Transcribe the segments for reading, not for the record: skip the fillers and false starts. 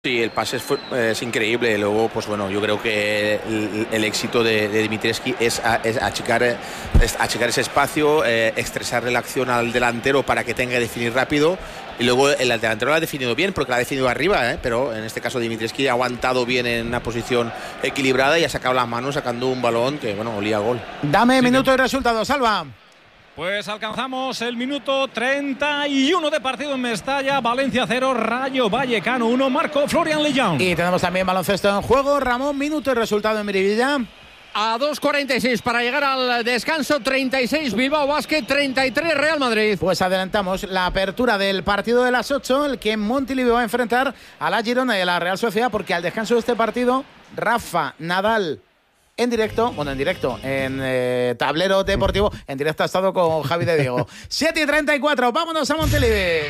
Sí, el pase es increíble. Luego, pues bueno, yo creo que el éxito de Dimitrescu es achicar ese espacio, estresarle la acción al delantero para que tenga que definir rápido. Y luego el delantero lo ha definido bien, porque lo ha definido arriba, pero en este caso Dimitrescu ha aguantado bien en una posición equilibrada y ha sacado las manos sacando un balón que, bueno, olía a gol. Dame minuto y resultado, Salva. Pues alcanzamos el minuto 31 de partido en Mestalla. Valencia 0, Rayo Vallecano 1, marcó Florian Lejean. Y tenemos también baloncesto en juego. Ramón, minuto y resultado en Miribilla. A 2:46 para llegar al descanso. 36 Bilbao Basket, 33 Real Madrid. Pues adelantamos la apertura del partido de las 8, el que Montilivi va a enfrentar a la Girona y a la Real Sociedad, porque al descanso de este partido, Rafa Nadal en directo, en Tablero Deportivo, en directo ha estado con Javi de Diego. 7:34, vámonos a Montilivi.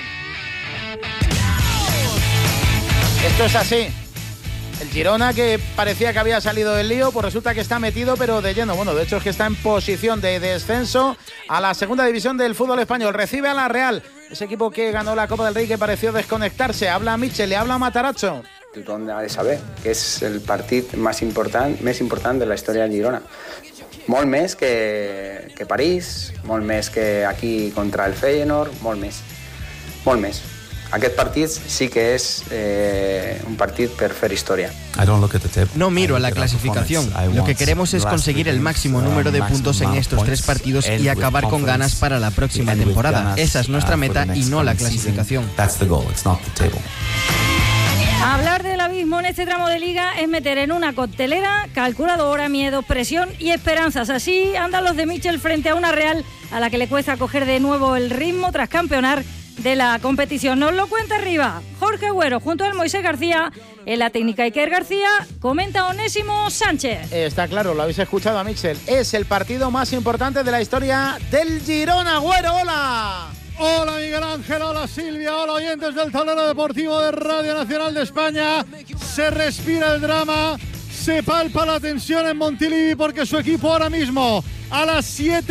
Esto es así. El Girona, que parecía que había salido del lío, pues resulta que está metido, pero de lleno. Bueno, de hecho es que está en posición de descenso a la segunda división del fútbol español. Recibe a la Real, ese equipo que ganó la Copa del Rey, que pareció desconectarse. Habla Mitchell, le habla Matarazzo. Tothom ha de saber que és el partit més important de la història del Girona. Molt més que París, molt més que aquí contra el Feyenoord, molt més. Aquest partit sí que és un partit per fer història. No miro a la clasificación. Lo que queremos es conseguir el máximo número de puntos en estos 3 partidos y acabar con ganas para la próxima temporada. Esa es nuestra meta y no la clasificación. Hablar del abismo en este tramo de liga es meter en una coctelera calculadora, miedo, presión y esperanzas. Así andan los de Mitchell frente a una Real a la que le cuesta coger de nuevo el ritmo tras campeonar de la competición. Nos lo cuenta arriba Jorge Agüero junto al Moisés García. En la técnica Iker García comenta Onésimo Sánchez. Está claro, lo habéis escuchado a Mitchell. Es el partido más importante de la historia del Girona. Agüero, hola. Hola Miguel Ángel, hola Silvia, hola oyentes del Tablero Deportivo de Radio Nacional de España. Se respira el drama, se palpa la tensión en Montilivi, porque su equipo ahora mismo a las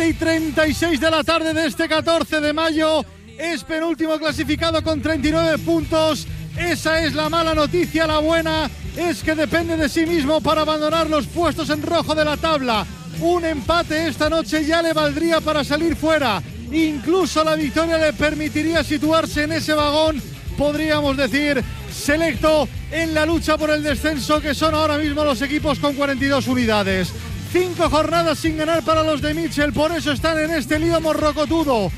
7:36 de la tarde de este 14 de mayo es penúltimo clasificado con 39 puntos. Esa es la mala noticia. La buena es que depende de sí mismo para abandonar los puestos en rojo de la tabla. Un empate esta noche ya le valdría para salir fuera. Incluso la victoria le permitiría situarse en ese vagón, podríamos decir, selecto en la lucha por el descenso, que son ahora mismo los equipos con 42 unidades. 5 jornadas sin ganar para los de Mitchell, por eso están en este lío morrocotudo.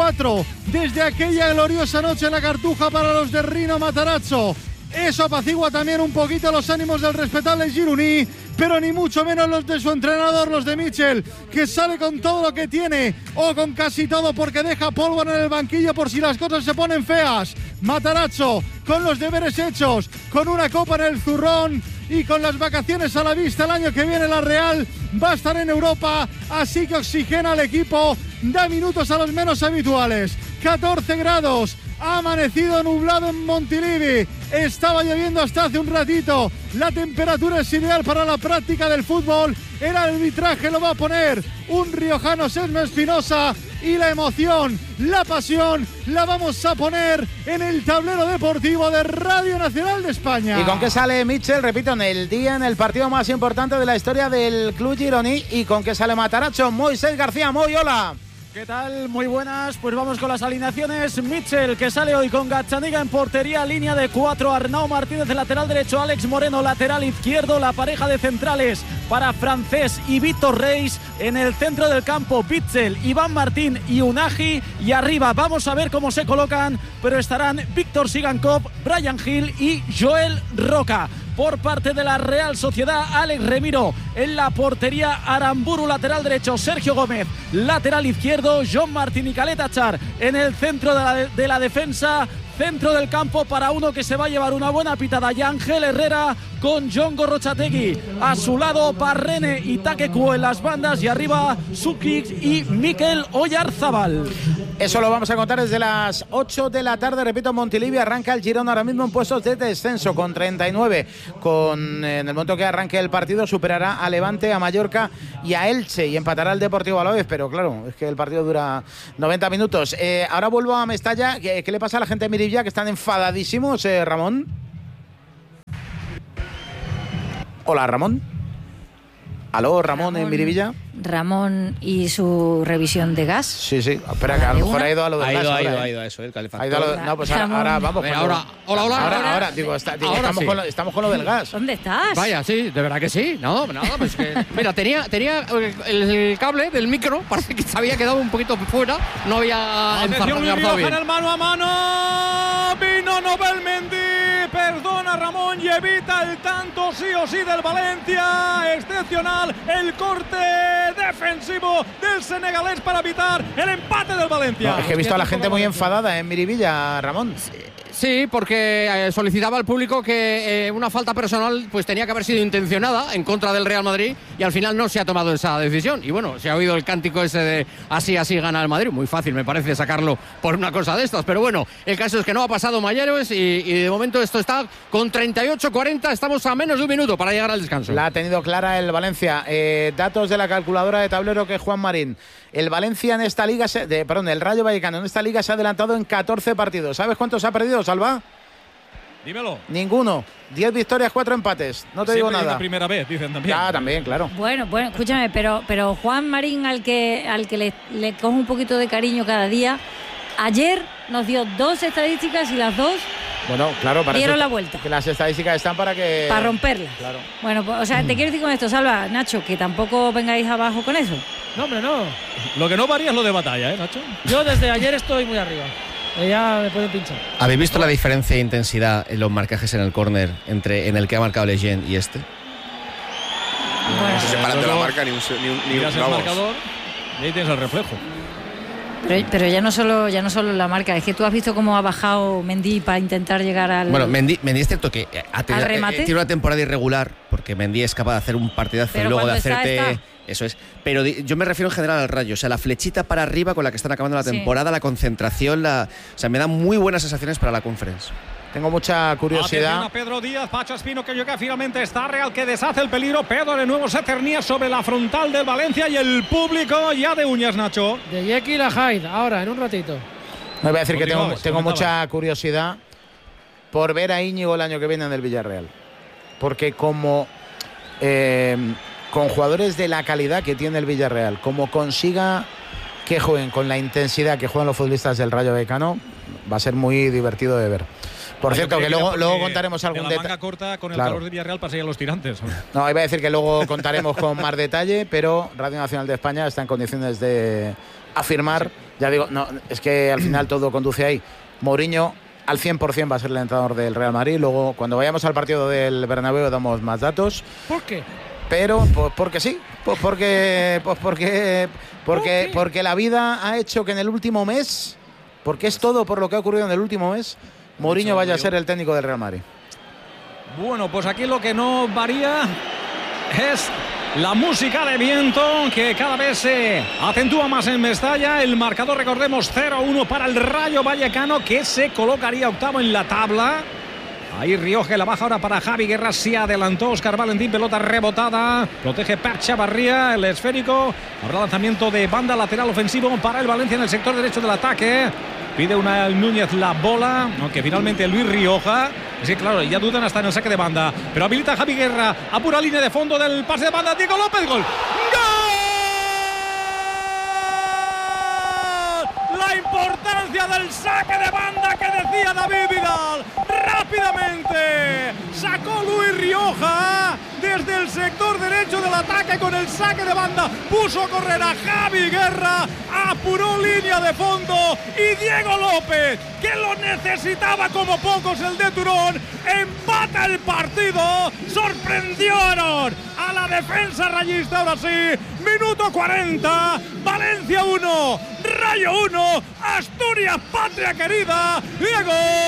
4 desde aquella gloriosa noche en la Cartuja para los de Rino Matarazzo. Eso apacigua también un poquito los ánimos del respetable Gironí, pero ni mucho menos los de su entrenador, los de Mitchell, que sale con todo lo que tiene, o con casi todo, porque deja pólvora en el banquillo por si las cosas se ponen feas. Matarazzo, con los deberes hechos, con una copa en el zurrón y con las vacaciones a la vista, el año que viene la Real va a estar en Europa, así que oxigena al equipo, da minutos a los menos habituales. 14 grados, ha amanecido nublado en Montilivi, estaba lloviendo hasta hace un ratito, la temperatura es ideal para la práctica del fútbol, el arbitraje lo va a poner un riojano, Sesma Espinosa, y la emoción, la pasión, la vamos a poner en el Tablero Deportivo de Radio Nacional de España. ¿Y con qué sale Mitchell? Repito, en el partido más importante de la historia del club gironí. ¿Y con qué sale Matarazzo? Moisés García. Moy, hola. ¿Qué tal? Muy buenas, pues vamos con las alineaciones. Mitchell, que sale hoy con Gazzaniga en portería, línea de 4, Arnau Martínez de lateral derecho, Alex Moreno lateral izquierdo, la pareja de centrales para Francés y Víctor Reis, en el centro del campo Mitchell, Iván Martín y Unagi, y arriba vamos a ver cómo se colocan, pero estarán Víctor Sigankov, Brian Hill y Joel Roca. Por parte de la Real Sociedad, Alex Remiro en la portería, Aramburu lateral derecho, Sergio Gómez lateral izquierdo, John Martín y Caleta Char en el centro de la defensa. Centro del campo para uno que se va a llevar una buena pitada, Yangel Herrera, con John Gorrochategui a su lado, Barrene y Takeku en las bandas, y arriba Sukic y Mikel Oyarzábal. Eso lo vamos a contar desde las 8 de la tarde. Repito, Montilivi arranca el Girona ahora mismo en puestos de descenso con 39. En el momento que arranque el partido superará a Levante, a Mallorca y a Elche, y empatará el Deportivo Alavés, pero claro, es que el partido dura 90 minutos. Ahora vuelvo a Mestalla. ¿Qué le pasa a la gente de Miribilla, que están enfadadísimos, Ramón? Hola, Ramón. ¿Aló, Ramón en Miribilla? Ramón y su revisión de gas. Sí. Espera, que a lo mejor ha ido a lo del gas. Ha ido a eso, el calefactor. No, pues ahora vamos. Hola. Ahora, estamos con lo del gas. ¿Dónde estás? Vaya, sí, de verdad que sí. No, pues que, mira, tenía el cable del micro, parece que se había quedado un poquito fuera. No había atención, Luis enzarzado Rioja bien. en el mano a mano. Vino Nobel Mendy. Perdona Ramón y evita el tanto sí o sí del Valencia. Excepcional el corte defensivo del senegalés para evitar el empate del Valencia. No, es que he visto a la gente muy enfadada en Miribilla, Ramón. Sí, porque solicitaba al público que una falta personal pues tenía que haber sido intencionada en contra del Real Madrid y al final no se ha tomado esa decisión. Y bueno, se ha oído el cántico ese de así gana el Madrid. Muy fácil me parece sacarlo por una cosa de estas. Pero bueno, el caso es que no ha pasado mayores y de momento esto está con 38-40. Estamos a menos de un minuto para llegar al descanso. La ha tenido clara el Valencia. Datos de la calculadora de tablero que Juan Marín. El Valencia en esta liga, el Rayo Vallecano en esta liga se ha adelantado en 14 partidos. ¿Sabes cuántos ha perdido, Salva? Dímelo. Ninguno. 10 victorias, 4 empates. No te digo nada. La primera vez, dicen también. Ya, también, claro. Bueno, escúchame, pero Juan Marín, al que le coge un poquito de cariño cada día, ayer nos dio 2 estadísticas y las 2 claro, dieron la vuelta. Que las estadísticas están para romperlas. Claro. Bueno, pues, te quiero decir con esto, Salva, Nacho, que tampoco vengáis abajo con eso. No, hombre, no. Lo que no varía es lo de batalla, Nacho. Yo desde ayer estoy muy arriba. Ya me pueden pinchar. ¿Habéis visto la diferencia de intensidad en los marcajes en el córner en el que ha marcado Lejeune y este? Bueno, No se separan de la marca ni un miras el marcador y ahí tienes el reflejo. Pero ya no solo la marca, es que tú has visto cómo ha bajado Mendy para intentar llegar al... Bueno, Mendy es cierto que tiene una temporada irregular, porque Mendy es capaz de hacer un partidazo pero y luego de hacerte... Está. Eso es. Pero yo me refiero en general al Rayo. O sea, la flechita para arriba con la que están acabando la temporada, la concentración, o sea, me dan muy buenas sensaciones para la Conference. Tengo mucha curiosidad. Atención a Pedro Díaz, Pacho Espino que llega finalmente, está Real que deshace el peligro. Pedro de nuevo se cernía sobre la frontal del Valencia y el público ya de uñas, Nacho. De Jekyll a Hyde, ahora, en un ratito. Me voy a decir que tengo mucha curiosidad por ver a Íñigo el año que viene en el Villarreal. Porque como con jugadores de la calidad que tiene el Villarreal, como consiga que jueguen con la intensidad que juegan los futbolistas del Rayo Vallecano, va a ser muy divertido de ver. Por cierto, que luego contaremos algún detalle. La manga corta con el calor de Villarreal para seguir a los tirantes. No, iba a decir que luego contaremos con más detalle, pero Radio Nacional de España está en condiciones de afirmar. Ya digo, no, es que al final todo conduce ahí. Mourinho al 100% va a ser el entrenador del Real Madrid. Luego, cuando vayamos al partido del Bernabéu, damos más datos. ¿Por qué? Pero, pues porque sí. Porque la vida ha hecho que en el último mes, porque es todo por lo que ha ocurrido en el último mes, Mourinho vaya a ser el técnico del Real Madrid. Bueno, pues aquí lo que no varía es la música de viento, que cada vez se acentúa más en Mestalla. El marcador, recordemos, 0-1 para el Rayo Vallecano, que se colocaría octavo en la tabla. Ahí Rioja, la baja ahora para Javi Guerra, se adelantó Óscar Valentín, pelota rebotada, protege Per Chavarría, el esférico. Habrá lanzamiento de banda lateral ofensivo para el Valencia en el sector derecho del ataque. Pide una Núñez la bola, aunque finalmente Luis Rioja, es que claro, ya dudan hasta en el saque de banda, pero habilita Javi Guerra a pura línea de fondo del pase de banda, Diego López, gol. La importancia del saque de banda que decía David Vidal. Rápidamente sacó Luis Rioja desde el sector derecho del ataque con el saque de banda. Puso a correr a Javi Guerra, apuró línea de fondo y Diego López, que lo necesitaba como pocos el de Turón, empata el partido. Sorprendieron a la defensa rayista. Ahora sí, minuto 40, Valencia 1, Rayo 1, Asturias, patria querida, Diego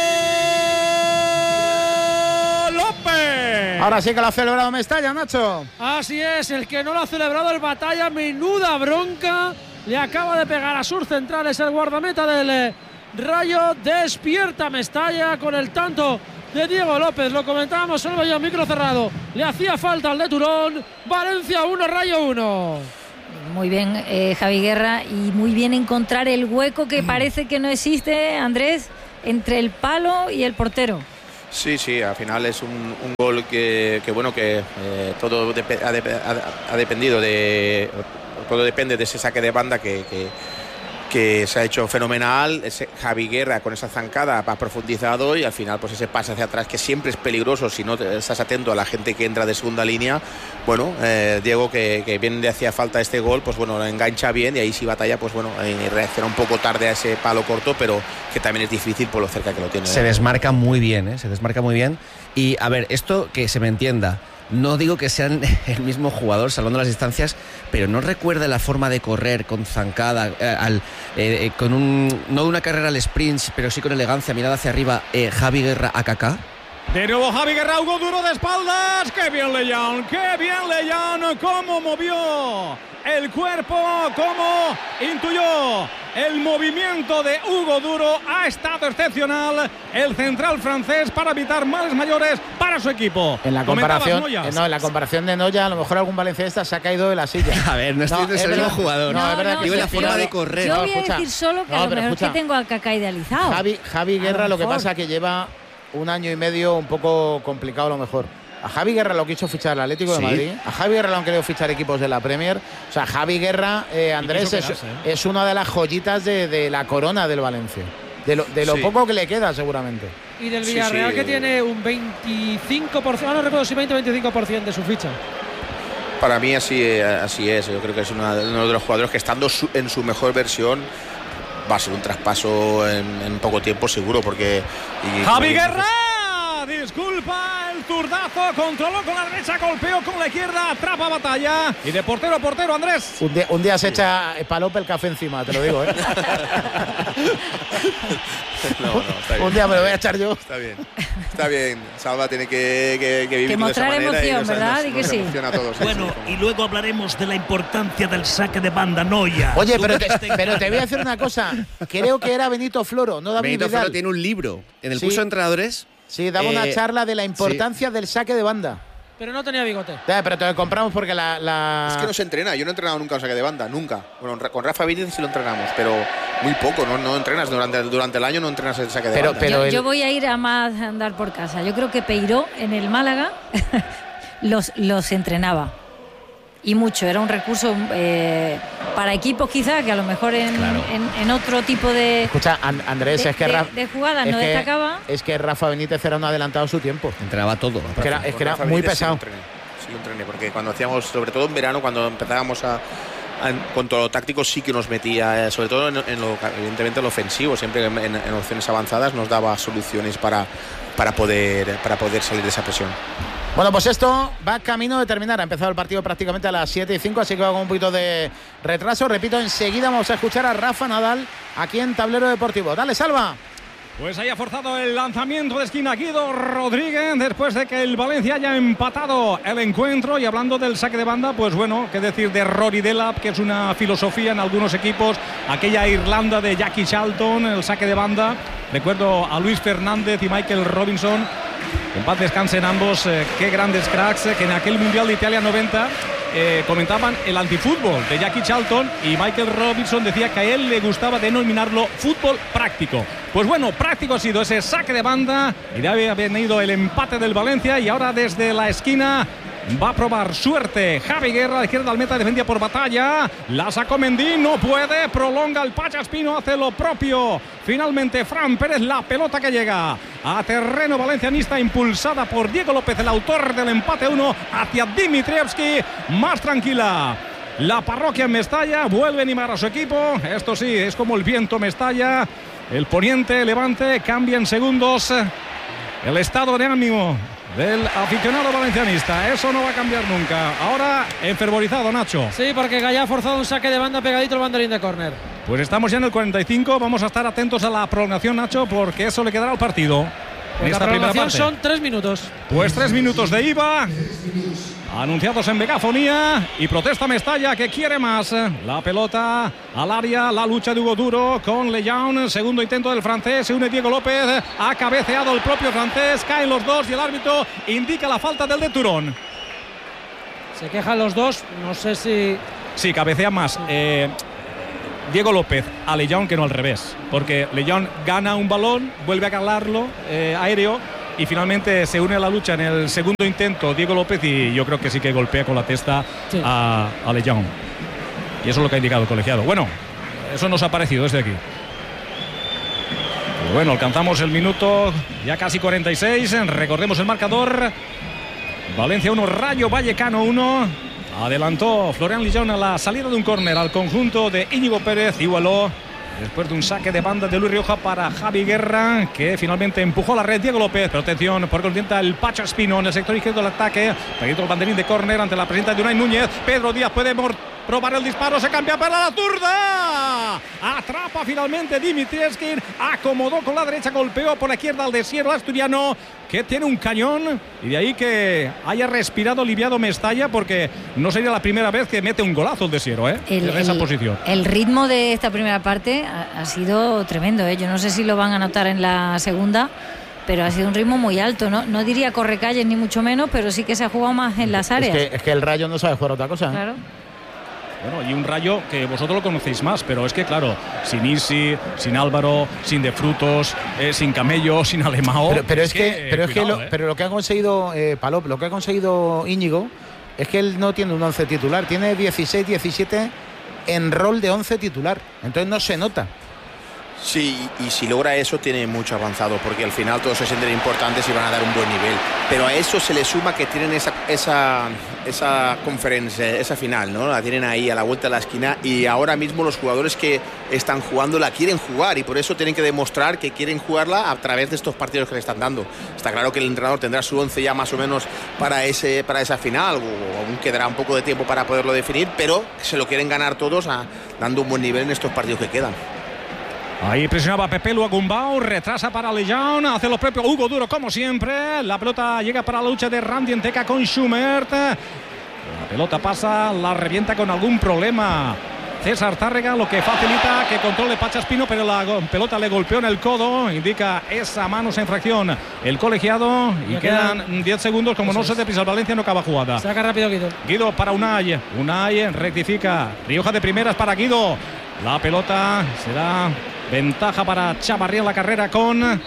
López. Ahora sí que lo ha celebrado Mestalla, Nacho. Así es, el que no lo ha celebrado el Batalla, menuda bronca le acaba de pegar a sus centrales el guardameta del Rayo. Despierta Mestalla con el tanto de Diego López, lo comentábamos solo yo, micro cerrado, le hacía falta al de Turón. Valencia 1, Rayo 1. Muy bien, Javi Guerra, y muy bien encontrar el hueco que parece que no existe, Andrés, entre el palo y el portero. Sí, al final es un gol que todo ha dependido todo depende de ese saque de banda que se ha hecho fenomenal. Ese Javi Guerra con esa zancada ha profundizado y al final pues ese pase hacia atrás que siempre es peligroso si no estás atento a la gente que entra de segunda línea. Bueno, Diego que bien le hacía falta este gol, pues bueno, lo engancha bien y ahí sí Batalla, pues bueno, reacciona un poco tarde a ese palo corto, pero que también es difícil por lo cerca que lo tiene. Se desmarca muy bien, se desmarca muy bien. Y a ver, esto que se me entienda, no digo que sean el mismo jugador salvando las distancias, pero no recuerda la forma de correr con zancada, no una carrera al sprint, pero sí con elegancia, mirada hacia arriba, Javi Guerra a Kaká. De nuevo Javi Guerra, Hugo Duro de espaldas. ¡Qué bien Leyan! ¡Cómo movió el cuerpo! ¡Cómo intuyó el movimiento de Hugo Duro! Ha estado excepcional el central francés para evitar males mayores para su equipo. En la comparación de Noya, a lo mejor algún valencianista se ha caído de la silla. A ver, no estoy diciendo el mismo jugador. No, es verdad. Digo la forma de correr. Yo voy a decir solo que a lo mejor es que tengo a Kaká idealizado. Javi Guerra, lo que pasa es que lleva un año y medio un poco complicado a lo mejor. A Javi Guerra lo quiso fichar el Atlético de Madrid. A Javi Guerra lo han querido fichar equipos de la Premier. O sea, Javi Guerra, Andrés, es una de las joyitas de la corona del Valencia. De lo poco que le queda, seguramente. Y del Villarreal, que tiene un 25%, no recuerdo si 20-25% de su ficha. Para mí así es. Yo creo que es uno de los jugadores que estando en su mejor versión va a ser un traspaso en poco tiempo seguro, porque Javi Guerra, disculpa el zurdazo, controló con la derecha, golpeó con la izquierda, atrapa Batalla y de portero a portero, Andrés. Un día se echa Palope el café encima, te lo digo, ¿eh? No, está bien. Un día me lo voy a echar yo. Está bien. Salva tiene que vivir que mostrar de esa manera emoción, ¿verdad? Y que sí. A todos, bueno, y luego hablaremos de la importancia del saque de banda, Noya. Oye, pero te voy a decir una cosa. Creo que era Benito Floro, no David Benito Vidal. Floro tiene un libro en el curso de entrenadores. Sí, daba una charla de la importancia del saque de banda. Pero no tenía bigote. Pero te lo compramos porque Es que no se entrena. Yo no he entrenado nunca un saque de banda, nunca. Bueno, con Rafa Benítez sí lo entrenamos, pero muy poco. No entrenas durante el año, no entrenas el saque de banda. Yo voy a ir a más andar por casa. Yo creo que Peiró en el Málaga los entrenaba. Y mucho. Era un recurso para equipos quizás, que a lo mejor en otro tipo de... Escucha, Andrés, de jugadas no destacaba. Es que Rafa Benítez era un adelantado a su tiempo. Entrenaba todo. Es que era muy pesado. Sí lo entrené, porque cuando hacíamos, sobre todo en verano, cuando empezábamos con todo lo táctico, sí que nos metía, sobre todo evidentemente en lo ofensivo, siempre en opciones avanzadas nos daba soluciones para poder salir de esa presión. Bueno, pues esto va camino de terminar. Ha empezado el partido prácticamente a las 7:05, así que va con un poquito de retraso. Repito, enseguida vamos a escuchar a Rafa Nadal aquí en Tablero Deportivo. Dale, Salva. Pues ahí ha forzado el lanzamiento de esquina Guido Rodríguez después de que el Valencia haya empatado el encuentro. Y hablando del saque de banda, pues bueno, qué decir de Rory Delap, que es una filosofía en algunos equipos. Aquella Irlanda de Jackie Charlton, el saque de banda. Recuerdo a Luis Fernández y Michael Robinson. En paz descansen ambos, qué grandes cracks, que en aquel Mundial de Italia 90 comentaban el antifútbol de Jackie Charlton, y Michael Robinson decía que a él le gustaba denominarlo fútbol práctico. Pues bueno, práctico ha sido ese saque de banda y ya había venido el empate del Valencia, y ahora desde la esquina va a probar suerte Javi Guerra, a la izquierda al meta, defendida por Batalla, la sacó Mendy, no puede, prolonga el Pachaspino, hace lo propio. Finalmente Fran Pérez, la pelota que llega a terreno valencianista, impulsada por Diego López, el autor del empate 1, hacia Dimitrievski, más tranquila. La parroquia en Mestalla, vuelve a animar a su equipo. Esto sí, es como el viento Mestalla. El poniente, Levante, cambia en segundos el estado de ánimo del aficionado valencianista. Eso no va a cambiar nunca. Ahora enfervorizado, Nacho. Sí, porque Gallá ha forzado un saque de banda pegadito al banderín de córner. Pues estamos ya en el 45. Vamos a estar atentos a la prolongación, Nacho, porque eso le quedará al partido. Pues la prolongación son 3 minutos. Pues 3 minutos de IVA anunciados en megafonía, y protesta Mestalla, que quiere más. La pelota al área, la lucha de Hugo Duro con Leyan, segundo intento del francés, se une Diego López, ha cabeceado el propio francés, caen los dos y el árbitro indica la falta del de Turón. Se quejan los dos, no sé si... Sí, cabecea más Diego López a Leyan que no al revés, porque Leyan gana un balón, vuelve a calarlo aéreo, y finalmente se une a la lucha en el segundo intento Diego López y yo creo que sí que golpea con la testa a Lejeune. Y eso es lo que ha indicado el colegiado. Bueno, eso nos ha parecido desde aquí. Bueno, alcanzamos el minuto ya casi 46. Recordemos el marcador. Valencia 1, Rayo Vallecano 1. Adelantó Florian Lejeune a la salida de un córner al conjunto de Íñigo Pérez. Igualó después de un saque de banda de Luis Rioja para Javi Guerra, que finalmente empujó la red. Diego López, protección por contenta el Pacho Espino en el sector izquierdo del ataque. Peguito el banderín de córner ante la presencia de Unai Núñez. Pedro Díaz puede probar el disparo, se cambia para la zurda. Atrapa finalmente Dimitrievski, acomodó con la derecha, golpeó por la izquierda al Desiero asturiano, que tiene un cañón, y de ahí que haya respirado aliviado Mestalla, porque no sería la primera vez que mete un golazo el Desiero, en esa posición. El ritmo de esta primera parte ha sido tremendo, Yo no sé si lo van a notar en la segunda, pero ha sido un ritmo muy alto, ¿no? No diría correcalles ni mucho menos, pero sí que se ha jugado más en las áreas. Es que el Rayo no sabe jugar otra cosa. Claro. Bueno, y un Rayo que vosotros lo conocéis más, pero es que claro, sin Isi, sin Álvaro, sin De Frutos, sin Camello, sin Alemao. Pero lo que ha conseguido Palop, lo que ha conseguido Íñigo, es que él no tiene un 11 titular, tiene 16-17 en rol de 11 titular, entonces no se nota. Sí, y si logra eso tiene mucho avanzado, porque al final todos se sienten importantes y van a dar un buen nivel, pero a eso se le suma que tienen esa conferencia, esa final, ¿no? La tienen ahí a la vuelta de la esquina, y ahora mismo los jugadores que están jugando la quieren jugar, y por eso tienen que demostrar que quieren jugarla a través de estos partidos que le están dando. Está claro que el entrenador tendrá su 11 ya más o menos para esa final, o aún quedará un poco de tiempo para poderlo definir, pero se lo quieren ganar todos dando un buen nivel en estos partidos que quedan. Ahí presionaba Pepe Luagumbau, retrasa para Lejeune, hace lo propio Hugo Duro como siempre. La pelota llega para la lucha de Randy Enteca con Schubert. La pelota pasa, la revienta con algún problema César Tárrega, lo que facilita que controle Pacha Espino, pero la pelota le golpeó en el codo, indica esa mano, esa infracción el colegiado, y quedan 10 segundos. Como no se deprisa el Valencia, no acaba jugada. Saca rápido Guido para Unai rectifica, Rioja de primeras para Guido. La pelota será ventaja para Chavarría en la carrera con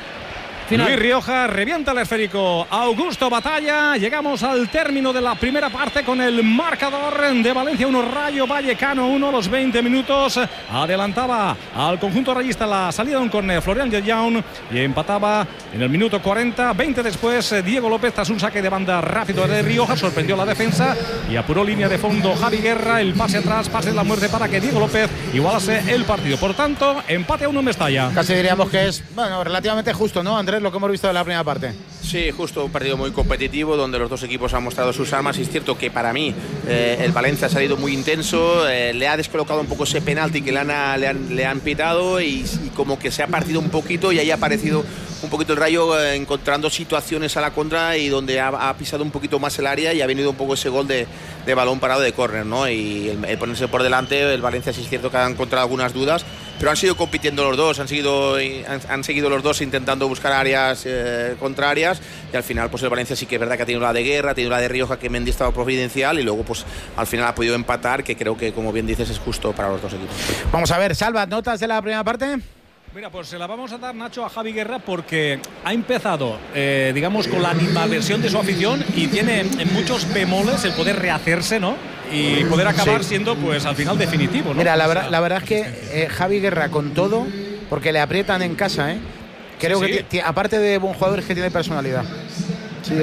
final. Luis Rioja, revienta el esférico Augusto Batalla. Llegamos al término de la primera parte con el marcador de Valencia 1, Rayo Vallecano 1. Los 20 minutos adelantaba al conjunto rayista la salida de un córner Florian Lejeune, y empataba en el minuto 40. 20 después Diego López, tras un saque de banda rápido de Rioja, sorprendió la defensa y apuró línea de fondo Javi Guerra. El pase atrás, pase de la muerte para que Diego López igualase el partido. Por tanto, empate a 1 en Mestalla. Casi diríamos que es relativamente justo, ¿no, Andrés? Lo que hemos visto en la primera parte. Sí, justo, un partido muy competitivo donde los dos equipos han mostrado sus armas, y es cierto que para mí el Valencia ha salido muy intenso, le ha descolocado un poco ese penalti que le han pitado, y como que se ha partido un poquito, y ahí ha aparecido un poquito el Rayo encontrando situaciones a la contra, y donde ha pisado un poquito más el área, y ha venido un poco ese gol de balón parado de córner, ¿no? Y el ponerse por delante, el Valencia sí es cierto que ha encontrado algunas dudas, pero han sido compitiendo los dos, han seguido los dos intentando buscar áreas contrarias, y al final pues el Valencia sí que es verdad que ha tenido la de Guerra, ha tenido la de Rioja, que Mendy estaba providencial, y luego pues al final ha podido empatar, que creo que, como bien dices, es justo para los dos equipos. Vamos a ver, Salva, ¿notas de la primera parte? Mira, pues se la vamos a dar, Nacho, a Javi Guerra, porque ha empezado, digamos, con la animadversión de su afición, y tiene en muchos bemoles el poder rehacerse, ¿no? Y poder acabar siendo, pues, al final definitivo, ¿no? Mira, la verdad es que Javi Guerra, con todo, porque le aprietan en casa, creo que aparte de buen jugador, es que tiene personalidad. Sí.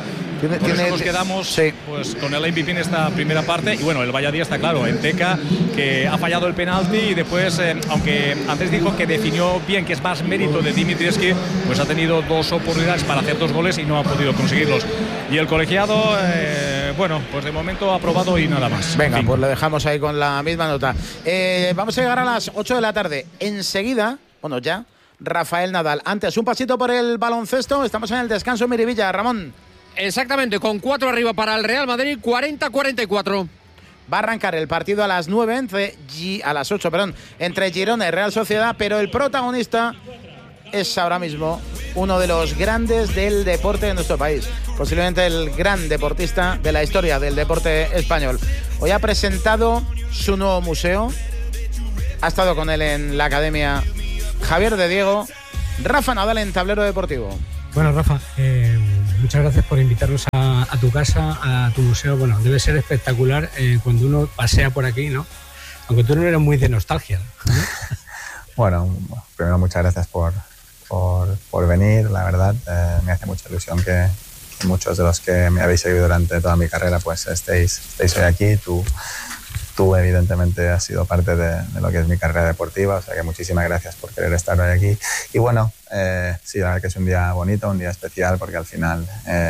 Nos quedamos pues con el MVP en esta primera parte, y bueno, el Valladolid está claro, Enteca, que ha fallado el penalti, y después, aunque antes dijo que definió bien, que es más mérito de Dimitrievski, pues ha tenido dos oportunidades para hacer 2 goles y no ha podido conseguirlos. Y el colegiado, bueno, pues de momento ha aprobado y nada más. Venga, pues lo dejamos ahí con la misma nota. Vamos a llegar a las 8 de la tarde. Enseguida, bueno, ya, Rafael Nadal. Antes, un pasito por el baloncesto. Estamos en el descanso en Miribilla, Ramón. Exactamente, con 4 arriba para el Real Madrid, 40-44. Va a arrancar el partido a las 9, a las 8, entre Girona y Real Sociedad, pero el protagonista es ahora mismo uno de los grandes del deporte de nuestro país, posiblemente el gran deportista de la historia del deporte español. Hoy ha presentado su nuevo museo, ha estado con él en la academia Javier de Diego, Rafa Nadal en Tablero Deportivo. Bueno, Rafa, muchas gracias por invitarnos a tu casa, a tu museo. Bueno, debe ser espectacular cuando uno pasea por aquí, ¿no? Aunque tú no eres muy de nostalgia, ¿no? Bueno, primero muchas gracias por venir, la verdad. Me hace mucha ilusión que muchos de los que me habéis seguido durante toda mi carrera pues estéis hoy aquí. Tú evidentemente has sido parte de lo que es mi carrera deportiva, o sea que muchísimas gracias por querer estar hoy aquí. Y bueno, sí, la verdad que es un día bonito, un día especial, porque al final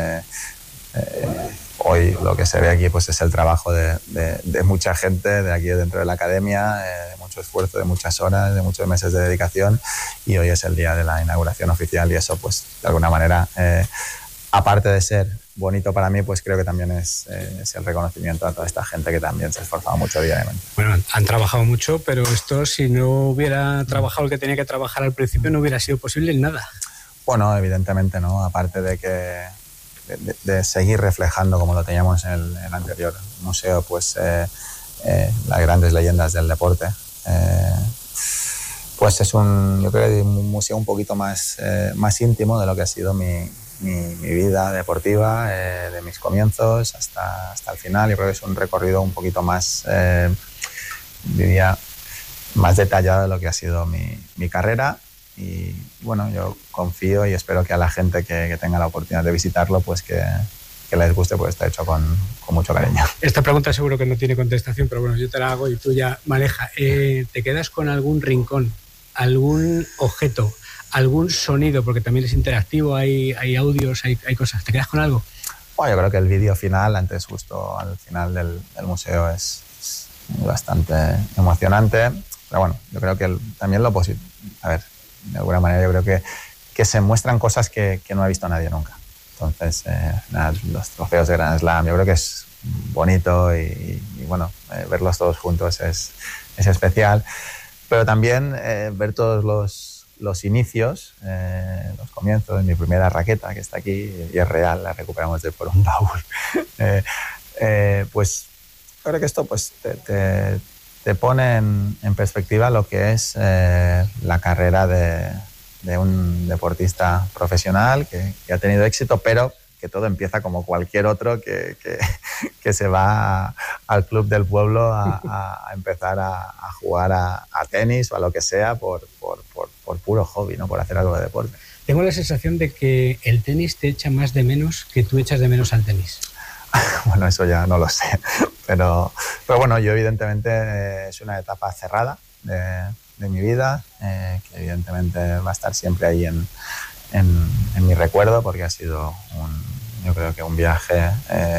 hoy lo que se ve aquí pues es el trabajo de mucha gente de aquí dentro de la academia, de mucho esfuerzo, de muchas horas, de muchos meses de dedicación, y hoy es el día de la inauguración oficial y eso pues de alguna manera, aparte de ser bonito para mí, pues creo que también es el reconocimiento a toda esta gente que también se ha esforzado mucho diariamente. Bueno, han trabajado mucho, pero esto, si no hubiera trabajado el que tenía que trabajar al principio, no hubiera sido posible nada. Bueno, evidentemente no, aparte de seguir reflejando, como lo teníamos en el anterior museo, pues las grandes leyendas del deporte. Pues es yo creo que un museo un poquito más íntimo de lo que ha sido mi vida deportiva, de mis comienzos hasta el final. Yo creo que es un recorrido un poquito más, diría, más detallado de lo que ha sido mi carrera. Y bueno, yo confío y espero que a la gente que tenga la oportunidad de visitarlo, pues que les guste, pues está hecho con mucho cariño. Esta pregunta seguro que no tiene contestación, pero bueno, yo te la hago y tú ya maneja. ¿Te quedas con algún rincón, algún objeto, algún sonido? Porque también es interactivo, hay audios, hay cosas. ¿Te quedas con algo? Bueno, yo creo que el vídeo final, antes justo al final del museo, es bastante emocionante. Pero bueno, yo creo que también lo positivo, a ver, de alguna manera yo creo que se muestran cosas que no ha visto nadie nunca. Entonces, los trofeos de Grand Slam, yo creo que es bonito y bueno, verlos todos juntos es especial. Pero también ver todos los inicios, los comienzos, mi primera raqueta que está aquí y es real, la recuperamos por un baúl. Pues creo que esto pues te pone en perspectiva lo que es la carrera de un deportista profesional que ha tenido éxito, pero que todo empieza como cualquier otro que se va al club del pueblo a empezar a jugar a tenis o a lo que sea por puro hobby, ¿no? Por hacer algo de deporte. Tengo la sensación de que el tenis te echa más de menos que tú echas de menos al tenis. Bueno, eso ya no lo sé, pero bueno, yo evidentemente es una etapa cerrada de mi vida, que evidentemente va a estar siempre ahí en mi recuerdo, porque ha sido yo creo que un viaje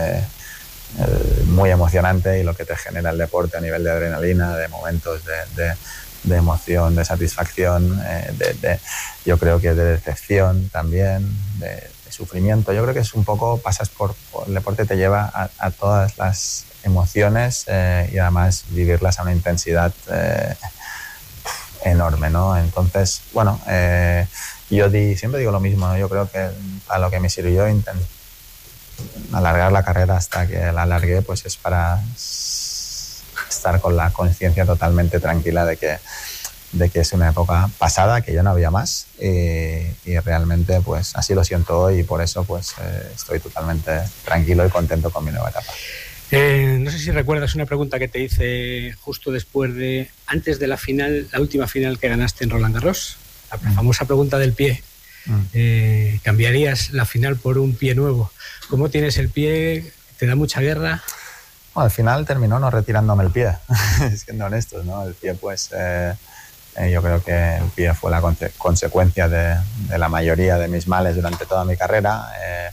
muy emocionante, y lo que te genera el deporte a nivel de adrenalina, de momentos de emoción, de satisfacción, yo creo que de decepción también, de sufrimiento. Yo creo que es un poco, pasas por el deporte, te lleva a todas las emociones y además vivirlas a una intensidad enorme, ¿no? Entonces, bueno, yo siempre digo lo mismo, ¿no? Yo creo que a lo que me sirvió alargar la carrera hasta que la alargué, pues es para estar con la conciencia totalmente tranquila de que es una época pasada, que ya no había más, y realmente pues así lo siento hoy, y por eso pues estoy totalmente tranquilo y contento con mi nueva etapa. No sé si recuerdas una pregunta que te hice justo antes de la final, la última final que ganaste en Roland Garros, la famosa pregunta del pie. ¿Cambiarías la final por un pie nuevo? ¿Cómo tienes el pie? ¿Te da mucha guerra? Bueno, al final terminó no retirándome el pie, siendo honestos, ¿no? El pie pues yo creo que el pie fue la consecuencia de la mayoría de mis males durante toda mi carrera.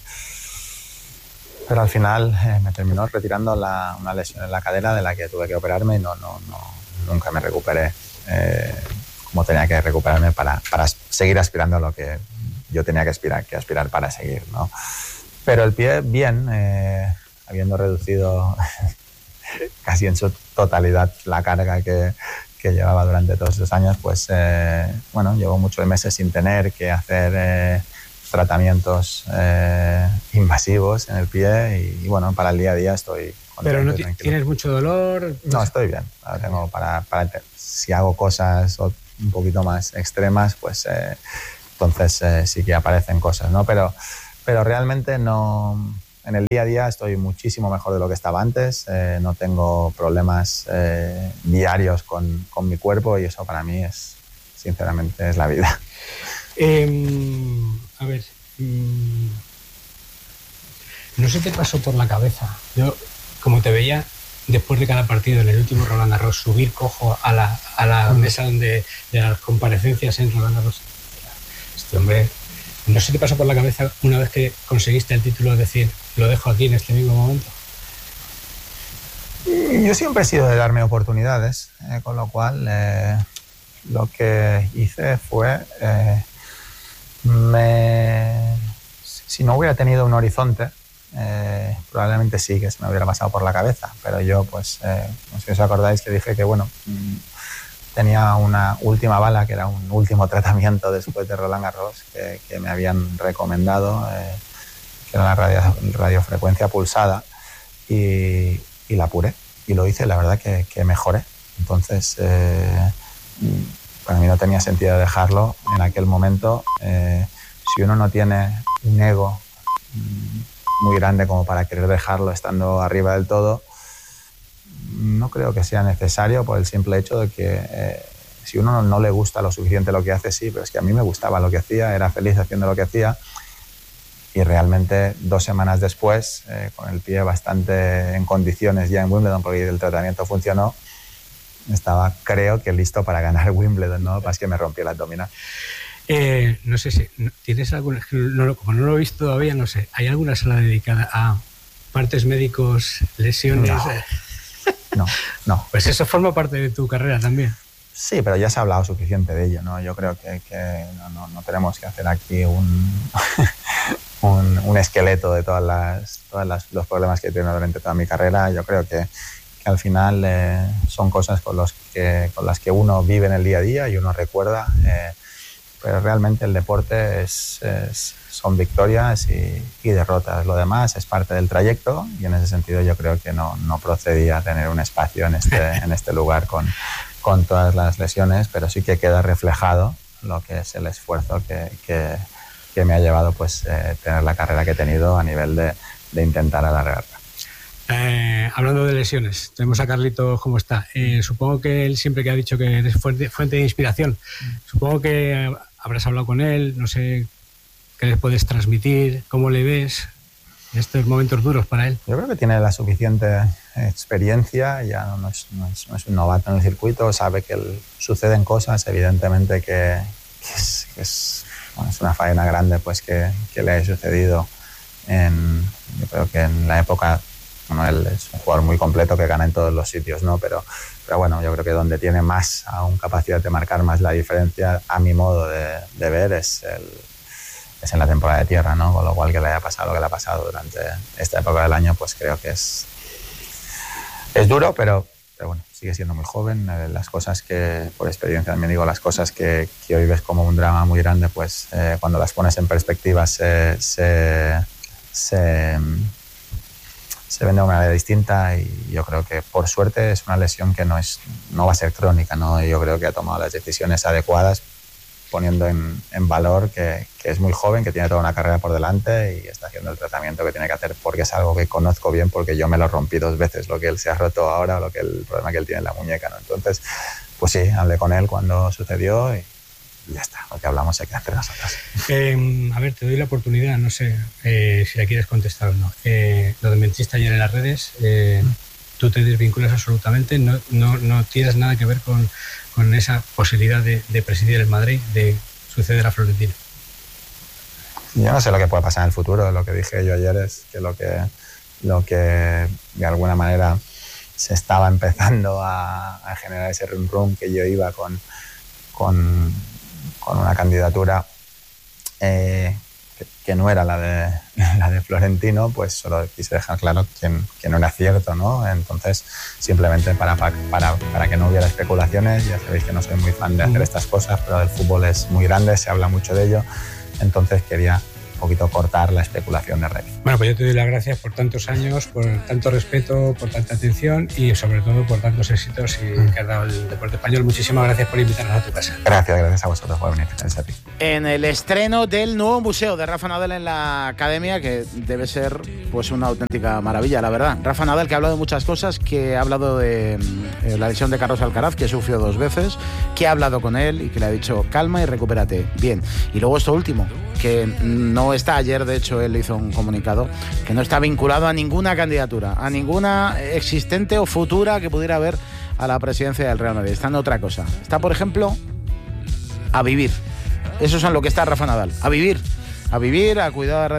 Pero al final me terminó retirando una lesión en la cadera de la que tuve que operarme y nunca me recuperé como tenía que recuperarme para seguir aspirando a lo que yo tenía que aspirar para seguir, ¿no? Pero el pie, bien, habiendo reducido casi en su totalidad la carga que llevaba durante todos esos años, pues bueno, llevo muchos meses sin tener que hacer tratamientos invasivos en el pie y bueno, para el día a día estoy contento. ¿Pero no tienes mucho dolor? No, estoy bien. Ahora tengo si hago cosas un poquito más extremas, pues entonces sí que aparecen cosas, ¿no? Pero realmente no. En el día a día estoy muchísimo mejor de lo que estaba antes, no tengo problemas diarios con mi cuerpo y eso para mí sinceramente es la vida. A ver, no se te pasó por la cabeza, yo como te veía después de cada partido en el último Roland Garros subir cojo a la mesa de las comparecencias en Roland Garros, este hombre, ¿no se te pasó por la cabeza una vez que conseguiste el título decir lo dejo aquí en este mismo momento? Yo siempre he sido de darme oportunidades, con lo cual lo que hice fue si no hubiera tenido un horizonte, probablemente sí que se me hubiera pasado por la cabeza, pero yo pues no sé si os acordáis que dije que bueno, tenía una última bala, que era un último tratamiento después de Roland Garros que me habían recomendado, que era la radiofrecuencia pulsada, y la apuré y lo hice, la verdad que mejoré. Entonces para mí no tenía sentido dejarlo en aquel momento. Si uno no tiene un ego muy grande como para querer dejarlo estando arriba del todo, no creo que sea necesario, por el simple hecho de que si uno no le gusta lo suficiente lo que hace, sí, pero es que a mí me gustaba lo que hacía, era feliz haciendo lo que hacía, y realmente 2 semanas después, con el pie bastante en condiciones ya en Wimbledon, porque el tratamiento funcionó, estaba, creo que listo para ganar Wimbledon, ¿no? Más que me rompí el abdominal. No sé si tienes alguna, como no lo he visto todavía, no sé, ¿hay alguna sala dedicada a partes médicos, lesiones? No. Pues eso forma parte de tu carrera también. Sí, pero ya se ha hablado suficiente de ello, ¿no? Yo creo que no tenemos que hacer aquí un esqueleto de todos los problemas que he tenido durante toda mi carrera. Yo creo que al final son cosas con las que uno vive en el día a día y uno recuerda, pero realmente el deporte son victorias y derrotas. Lo demás es parte del trayecto y en ese sentido yo creo que no procedía tener un espacio en este lugar con todas las lesiones, pero sí que queda reflejado lo que es el esfuerzo que me ha llevado pues tener la carrera que he tenido a nivel de intentar alargarla. Hablando de lesiones, tenemos a Carlitos, ¿cómo está? Supongo que él siempre que ha dicho que eres fuente de inspiración, supongo que habrás hablado con él, no sé qué les puedes transmitir, cómo le ves en estos momentos duros para él. Yo creo que tiene la suficiente experiencia, ya no es un novato en el circuito, sabe que suceden cosas, evidentemente que es una faena grande pues que le haya sucedido yo creo que en la época. Bueno, él es un jugador muy completo que gana en todos los sitios, ¿no? Pero bueno, yo creo que donde tiene más aún capacidad de marcar más la diferencia, a mi modo de ver, es en la temporada de tierra, ¿no? Con lo cual que le haya pasado lo que le ha pasado durante esta época del año, pues creo que es duro, pero bueno, sigue siendo muy joven. Las cosas que, por experiencia también digo, las cosas que hoy ves como un drama muy grande, pues cuando las pones en perspectiva se ven de una manera distinta, y yo creo que por suerte es una lesión que no va a ser crónica, ¿no? Yo creo que ha tomado las decisiones adecuadas, poniendo en valor que es muy joven, que tiene toda una carrera por delante y está haciendo el tratamiento que tiene que hacer, porque es algo que conozco bien, porque yo me lo rompí 2 veces, lo que él se ha roto ahora, o el problema que él tiene en la muñeca, ¿no? Entonces, pues sí, hablé con él cuando sucedió y ya está, lo que hablamos hay que hacer nosotros. A ver, te doy la oportunidad, no sé si la quieres contestar o no. Lo mentiste ayer en las redes, tú te desvinculas absolutamente, no tienes nada que ver con esa posibilidad de presidir el Madrid, de suceder a Florentino. Yo no sé lo que puede pasar en el futuro. Lo que dije yo ayer es que lo que de alguna manera se estaba empezando a generar ese rum que yo iba con una candidatura que no era la de Florentino, pues solo quise dejar claro que no era cierto, ¿no? Entonces, simplemente para que no hubiera especulaciones, ya sabéis que no soy muy fan de hacer estas cosas, pero el fútbol es muy grande, se habla mucho de ello, entonces quería poquito cortar la especulación de raíz. Bueno, pues yo te doy las gracias por tantos años, por tanto respeto, por tanta atención y sobre todo por tantos éxitos que has dado el deporte español. Muchísimas gracias por invitarnos a tu casa. Gracias a vosotros por venir. Gracias a ti. En el estreno del nuevo museo de Rafa Nadal en la Academia, que debe ser pues una auténtica maravilla, la verdad. Rafa Nadal, que ha hablado de muchas cosas, que ha hablado de la lesión de Carlos Alcaraz, que sufrió 2 veces, que ha hablado con él y que le ha dicho calma y recupérate. Bien. Y luego esto último, que no está, ayer de hecho él hizo un comunicado, que no está vinculado a ninguna candidatura, a ninguna existente o futura que pudiera haber a la presidencia del Real Madrid. Está en otra cosa. Está, por ejemplo, a vivir. Eso es en lo que está Rafa Nadal. A vivir, a cuidar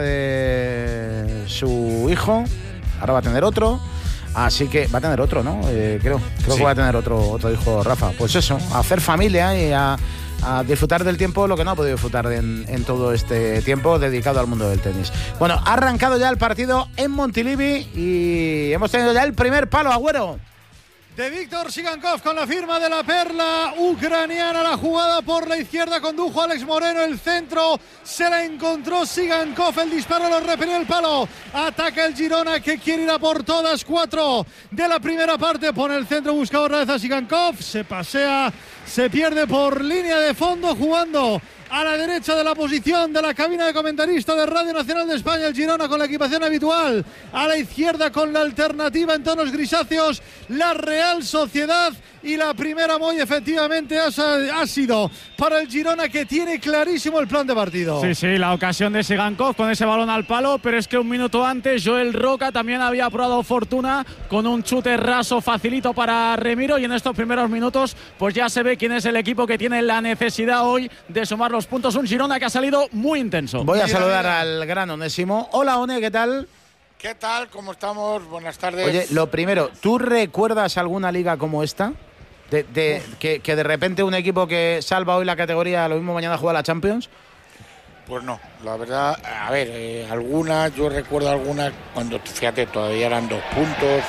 de su hijo. Ahora va a tener otro. Así que va a tener otro, ¿no? Creo sí, que va a tener otro hijo Rafa. Pues eso, a hacer familia y a disfrutar del tiempo, lo que no ha podido disfrutar en todo este tiempo dedicado al mundo del tenis. Bueno, ha arrancado ya el partido en Montilivi y hemos tenido ya el primer palo, Agüero. De Víctor Sigankov con la firma de la perla ucraniana. La jugada por la izquierda condujo a Alex Moreno, el centro se la encontró Sigankov, el disparo lo repelió el palo. Ataca el Girona, que quiere ir a por todas. 4 de la primera parte, pone el centro, busca otra vez a Sigankov, se pasea, se pierde por línea de fondo, jugando a la derecha de la posición de la cabina de comentarista de Radio Nacional de España, el Girona con la equipación habitual. A la izquierda con la alternativa en tonos grisáceos, la Real Sociedad. Y la primera muy efectivamente ha sido para el Girona, que tiene clarísimo el plan de partido. Sí, la ocasión de Sigankov con ese balón al palo, pero es que un minuto antes Joel Roca también había probado fortuna con un chute raso facilito para Remiro, y en estos primeros minutos pues ya se ve quién es el equipo que tiene la necesidad hoy de sumar los puntos. Un Girona que ha salido muy intenso. Voy a saludar al gran Onésimo. Hola, One, ¿qué tal? ¿Qué tal? ¿Cómo estamos? Buenas tardes. Oye, lo primero, ¿tú recuerdas alguna liga como esta? Que de repente un equipo que salva hoy la categoría, lo mismo mañana juega la Champions. Pues no, la verdad, a ver, algunas, yo recuerdo algunas cuando, fíjate, todavía eran 2 puntos,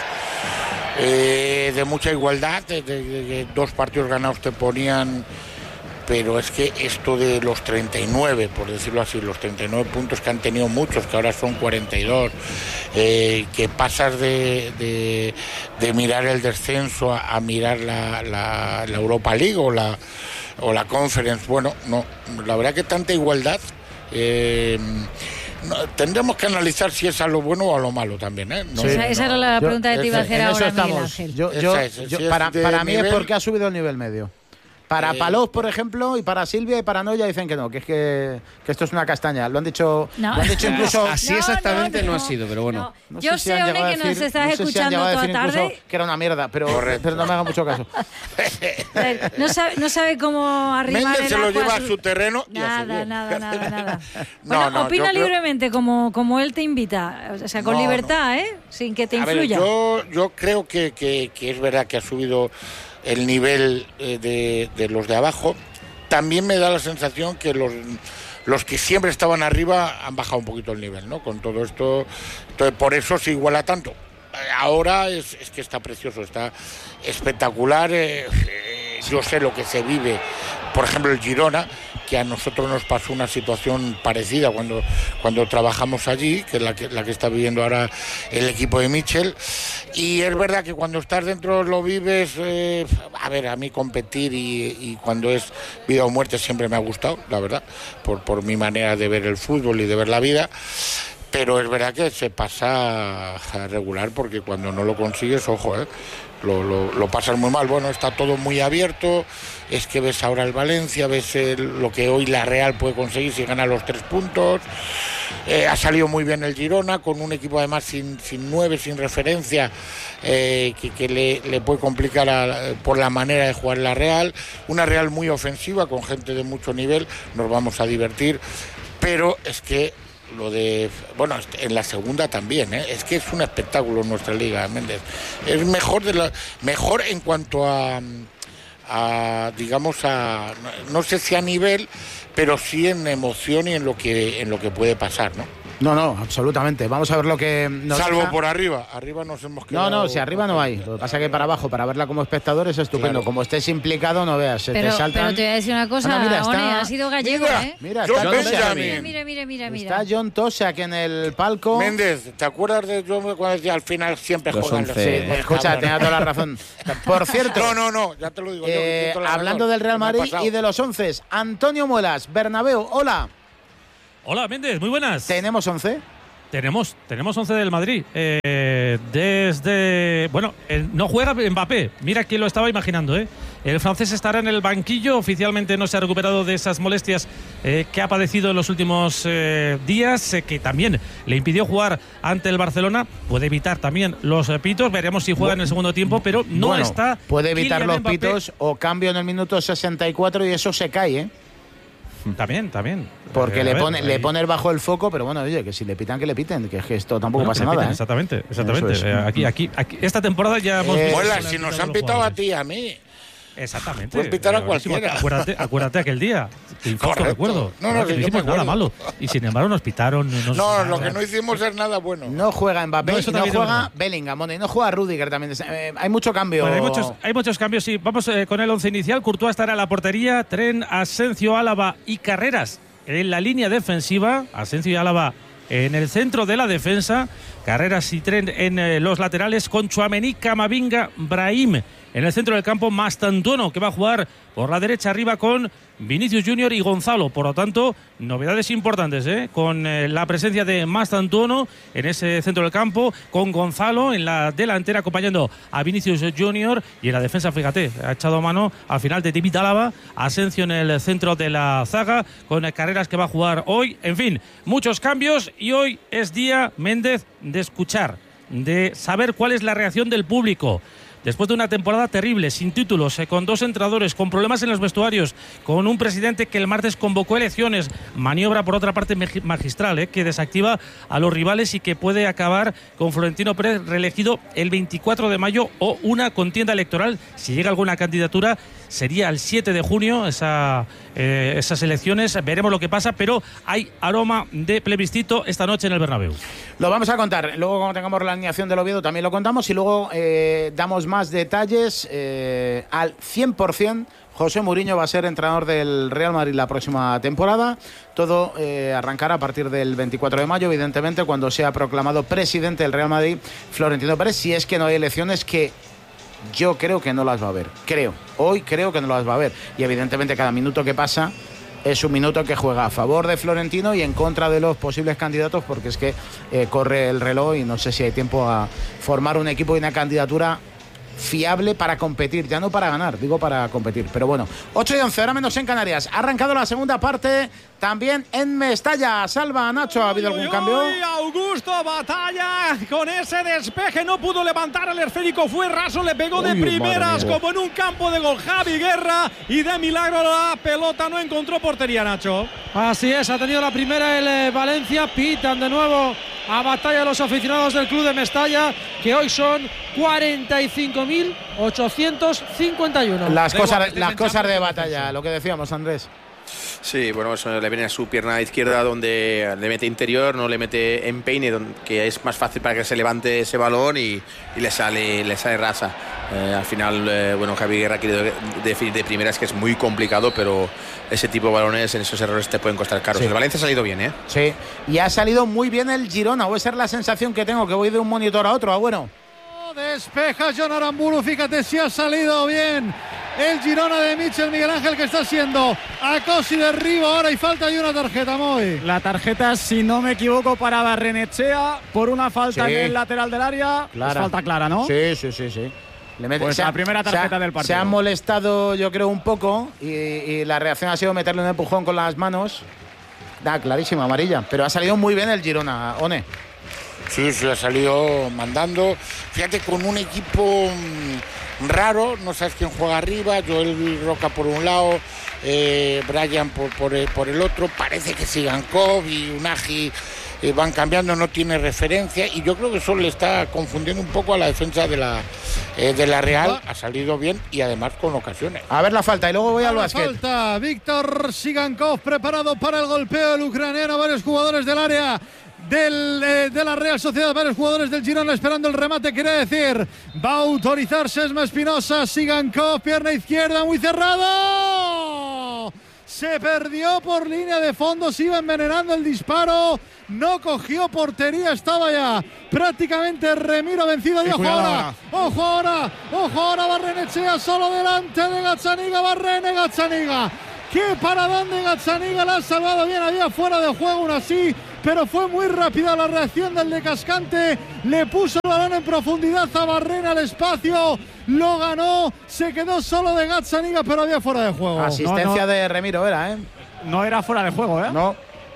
de mucha igualdad, de 2 partidos ganados te ponían, pero es que esto de los 39, por decirlo así, los 39 puntos que han tenido muchos, que ahora son 42, que pasas de mirar el descenso a mirar la Europa League o la Conference. Bueno, no, la verdad que tanta igualdad, tendremos que analizar si es a lo bueno o a lo malo también, ¿no? Sí, esa era la pregunta que te iba a hacer ahora, Miguel Ángel. Para mí es porque ha subido el nivel medio. Para Palós, por ejemplo, y para Silvia y para Noya dicen que no, que esto es una castaña. Lo han dicho, no. Lo han dicho incluso. Así exactamente no ha sido, pero bueno. No. Yo sé, Ole, que nos estás escuchando toda tarde. Que era una mierda, pero no me haga mucho caso. No sabe cómo arrimar Méndez el se lo agua lleva a su terreno y nada. Bueno, opina libremente como él te invita, o sea, con libertad, sin que te influya. A ver, yo creo que es verdad que ha subido el nivel de los de abajo. También me da la sensación que los que siempre estaban arriba han bajado un poquito el nivel, ¿no? Con todo esto, entonces por eso se iguala tanto. Ahora es que está precioso, está espectacular. Yo sé lo que se vive, por ejemplo, el Girona, que a nosotros nos pasó una situación parecida cuando trabajamos allí, que es la que está viviendo ahora el equipo de Mitchell. Y es verdad que cuando estás dentro lo vives. A ver, a mí competir y cuando es vida o muerte siempre me ha gustado, la verdad, por mi manera de ver el fútbol y de ver la vida. Pero es verdad que se pasa a regular, porque cuando no lo consigues, ojo, lo pasas muy mal. Bueno, está todo muy abierto. Es que ves ahora el Valencia, ves lo que hoy la Real puede conseguir si gana los 3 puntos. Ha salido muy bien el Girona, con un equipo además sin 9, sin referencia, que le puede complicar por la manera de jugar la Real. Una Real muy ofensiva, con gente de mucho nivel. Nos vamos a divertir, pero es que bueno, en la segunda también, es que es un espectáculo nuestra liga, Méndez. Es mejor en cuanto a digamos, no sé si a nivel, pero sí en emoción y en lo que puede pasar, ¿no? No, absolutamente. Vamos a ver lo que nos salvo deja. por arriba nos hemos quedado. No, si arriba no hay. Lo que pasa es que para abajo, para verla como espectador es estupendo. Claro. Como estés implicado, no veas, te saltan. Pero te voy a decir una cosa, ha sido gallego, Mira, está Mira. Está John Tosak en el palco. Méndez, ¿te acuerdas de yo cuando decía al final siempre juegan los 11? Sí, escucha, tenía toda la razón. Por cierto. No, ya te lo digo. Hablando del Real Madrid y de los 11, Antonio Muelas, Bernabéu, hola. Hola, Méndez, muy buenas. ¿Tenemos 11? Tenemos 11 del Madrid. No juega Mbappé. Mira quién lo estaba imaginando, ¿eh? El francés estará en el banquillo. Oficialmente no se ha recuperado de esas molestias que ha padecido en los últimos días, que también le impidió jugar ante el Barcelona. Puede evitar también los pitos. Veremos si juega en el segundo tiempo, pero no está. Puede evitar Kylian los Mbappé. Pitos o cambio en el minuto 64 y eso se cae, ¿eh? También. Porque le pone bajo el foco, pero bueno, oye, que si le pitan, que le piten, que esto tampoco pasa nada. Exactamente. Aquí, esta temporada ya hemos visto. Hola, si nos han pitado a ti y a mí. Exactamente. Puedes pitar a cualquiera. Acuérdate aquel día. Correcto, recuerdo. No hicimos nada malo. Y sin embargo nos pitaron. Lo que no hicimos es nada bueno. No juega Mbappé, no juega Bellingham, y no juega Rudiger también. Hay mucho cambio. Bueno, hay muchos cambios, sí. Vamos con el 11 inicial. Courtois estará en la portería. Tren, Asensio, Álava y Carreras en la línea defensiva. Asensio y Álava en el centro de la defensa. Carreras y Tren en los laterales, con Tchouaméni, Camavinga, Brahim en el centro del campo, Mastantuono, que va a jugar por la derecha arriba con Vinicius Junior y Gonzalo. Por lo tanto, novedades importantes, con la presencia de Mastantuono en ese centro del campo, con Gonzalo en la delantera acompañando a Vinicius Junior, y en la defensa, fíjate, ha echado mano al final de David Álava, Asensio en el centro de la zaga, con Carreras que va a jugar hoy. En fin, muchos cambios, y hoy es día, Méndez, de escuchar, de saber cuál es la reacción del público. Después de una temporada terrible, sin títulos, con dos entrenadores, con problemas en los vestuarios, con un presidente que el martes convocó elecciones, maniobra por otra parte magistral, que desactiva a los rivales y que puede acabar con Florentino Pérez reelegido el 24 de mayo o una contienda electoral, si llega alguna candidatura, sería el 7 de junio esas elecciones. Veremos lo que pasa, pero hay aroma de plebiscito esta noche en el Bernabéu. Lo vamos a contar. Luego, cuando tengamos la alineación del Oviedo, también lo contamos, y luego damos más detalles. Al 100%, José Mourinho va a ser entrenador del Real Madrid la próxima temporada. Todo arrancará a partir del 24 de mayo, evidentemente, cuando sea proclamado presidente del Real Madrid Florentino Pérez, si es que no hay elecciones, que yo creo que no las va a haber. Hoy creo que no las va a haber. Y evidentemente cada minuto que pasa es un minuto que juega a favor de Florentino y en contra de los posibles candidatos, porque es que corre el reloj y no sé si hay tiempo a formar un equipo y una candidatura fiable para competir, ya no para ganar, digo para competir. Pero bueno, 8:11, ahora menos en Canarias. Ha arrancado la segunda parte también en Mestalla. Salva, Nacho, ¿ha habido algún cambio? Augusto Batalla con ese despeje, no pudo levantar el esférico, fue raso, le pegó de primeras como en un campo de gol Javi Guerra, y de milagro la pelota no encontró portería, Nacho. Así es, ha tenido la primera el Valencia. Pitan de nuevo a Batalla los aficionados del club de Mestalla, que hoy son 45.851. Las cosas de Batalla, lo que decíamos, Andrés. Sí, bueno, eso le viene a su pierna izquierda, donde le mete interior, no le mete empeine, que es más fácil para que se levante ese balón, y le sale rasa. Al final, Javi Guerra ha querido definir de primeras, que es muy complicado, pero ese tipo de balones, en esos errores te pueden costar caros. Sí. El Valencia ha salido bien, ¿eh? Sí, y ha salido muy bien el Girona, o esa es la sensación que tengo, que voy de un monitor a otro. Bueno. Despeja John Aramburu, fíjate si ha salido bien el Girona de Michel Miguel Ángel, que está haciendo acoso y derribo ahora, y falta y una tarjeta, Moy. La tarjeta, si no me equivoco, para Barrenechea por una falta en el lateral del área. Es falta clara, ¿no? Sí. Pues la primera tarjeta del partido. Se han molestado, yo creo, un poco, y la reacción ha sido meterle un empujón con las manos. Clarísima, amarilla, pero ha salido muy bien el Girona, One. Sí, ha salido mandando. Fíjate, con un equipo raro, no sabes quién juega arriba. Joel Roca por un lado, Brian por el otro. Parece que Sigankov y Unagi van cambiando, no tiene referencia, y yo creo que eso le está confundiendo un poco a la defensa de la Real. Ha salido bien y además con ocasiones. A ver la falta, y luego voy al básquet. Falta, Víctor Sigankov preparado para el golpeo del ucraniano, varios jugadores del área. de la Real Sociedad. Varios jugadores del Girona esperando el remate, quiere decir. Va a autorizar Sesma Espinosa. Sigankov, pierna izquierda, muy cerrado. Se perdió por línea de fondo, se iba envenenando el disparo. No cogió portería, estaba ya prácticamente Remiro vencido. Y ojo ahora, Barrenechea solo delante de Gazzaniga. Gazzaniga. ¡Qué paradón de Gazzaniga! La ha salvado bien, había fuera de juego aún así, pero fue muy rápida la reacción del de Cascante. Le puso el balón en profundidad a Barrena al espacio, lo ganó, se quedó solo de Gazzaniga, pero había fuera de juego. Asistencia de Remiro era, ¿eh? No era fuera de juego, ¿eh? No,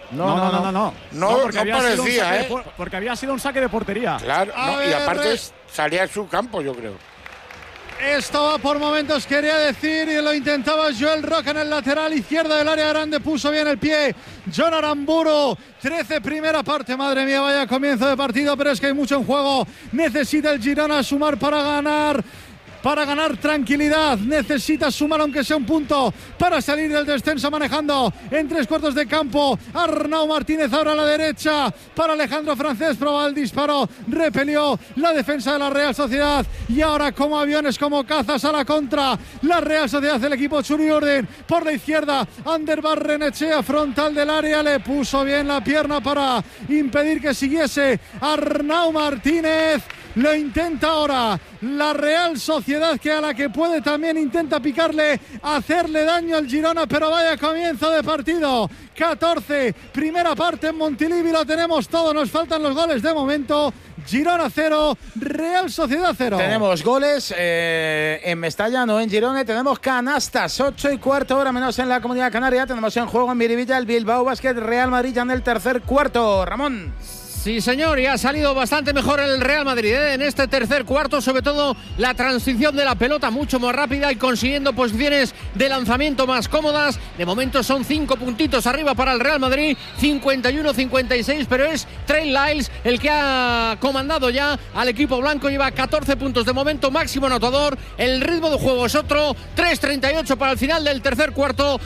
porque parecía, porque había sido un saque de portería. Claro, y aparte salía a su campo, yo creo. Esto va por momentos, quería decir, y lo intentaba Joel Roca en el lateral izquierdo del área grande, puso bien el pie John Aramburu. 13 primera parte, madre mía, vaya comienzo de partido, pero es que hay mucho en juego. Necesita el Girona sumar para ganar tranquilidad, necesita sumar aunque sea un punto para salir del descenso, manejando en 3/4 de campo. Arnau Martínez ahora a la derecha para Alejandro Francés, probaba el disparo, repelió la defensa de la Real Sociedad y ahora como aviones, como cazas a la contra, la Real Sociedad, el equipo Churi Orden por la izquierda. Ander Barrenechea, frontal del área, le puso bien la pierna para impedir que siguiese Arnau Martínez. Lo intenta ahora la Real Sociedad, que a la que puede también intenta picarle, hacerle daño al Girona, pero vaya comienzo de partido. 14, primera parte en Montilivi, lo tenemos todo, nos faltan los goles de momento. Girona 0, Real Sociedad 0. Tenemos goles en Mestalla, no en Girona. Tenemos canastas, 8:15 hora menos en la Comunidad Canaria. Tenemos en juego en Miribilla el Bilbao Basket Real Madrid ya en el tercer cuarto. Ramón. Sí, señor, y ha salido bastante mejor el Real Madrid en este tercer cuarto, sobre todo la transición de la pelota mucho más rápida y consiguiendo posiciones de lanzamiento más cómodas. De momento son 5 puntitos arriba para el Real Madrid, 51-56, pero es Trey Lyles el que ha comandado ya al equipo blanco, lleva 14 puntos de momento, máximo anotador. El ritmo de juego es otro, 3:38 para el final del tercer cuarto,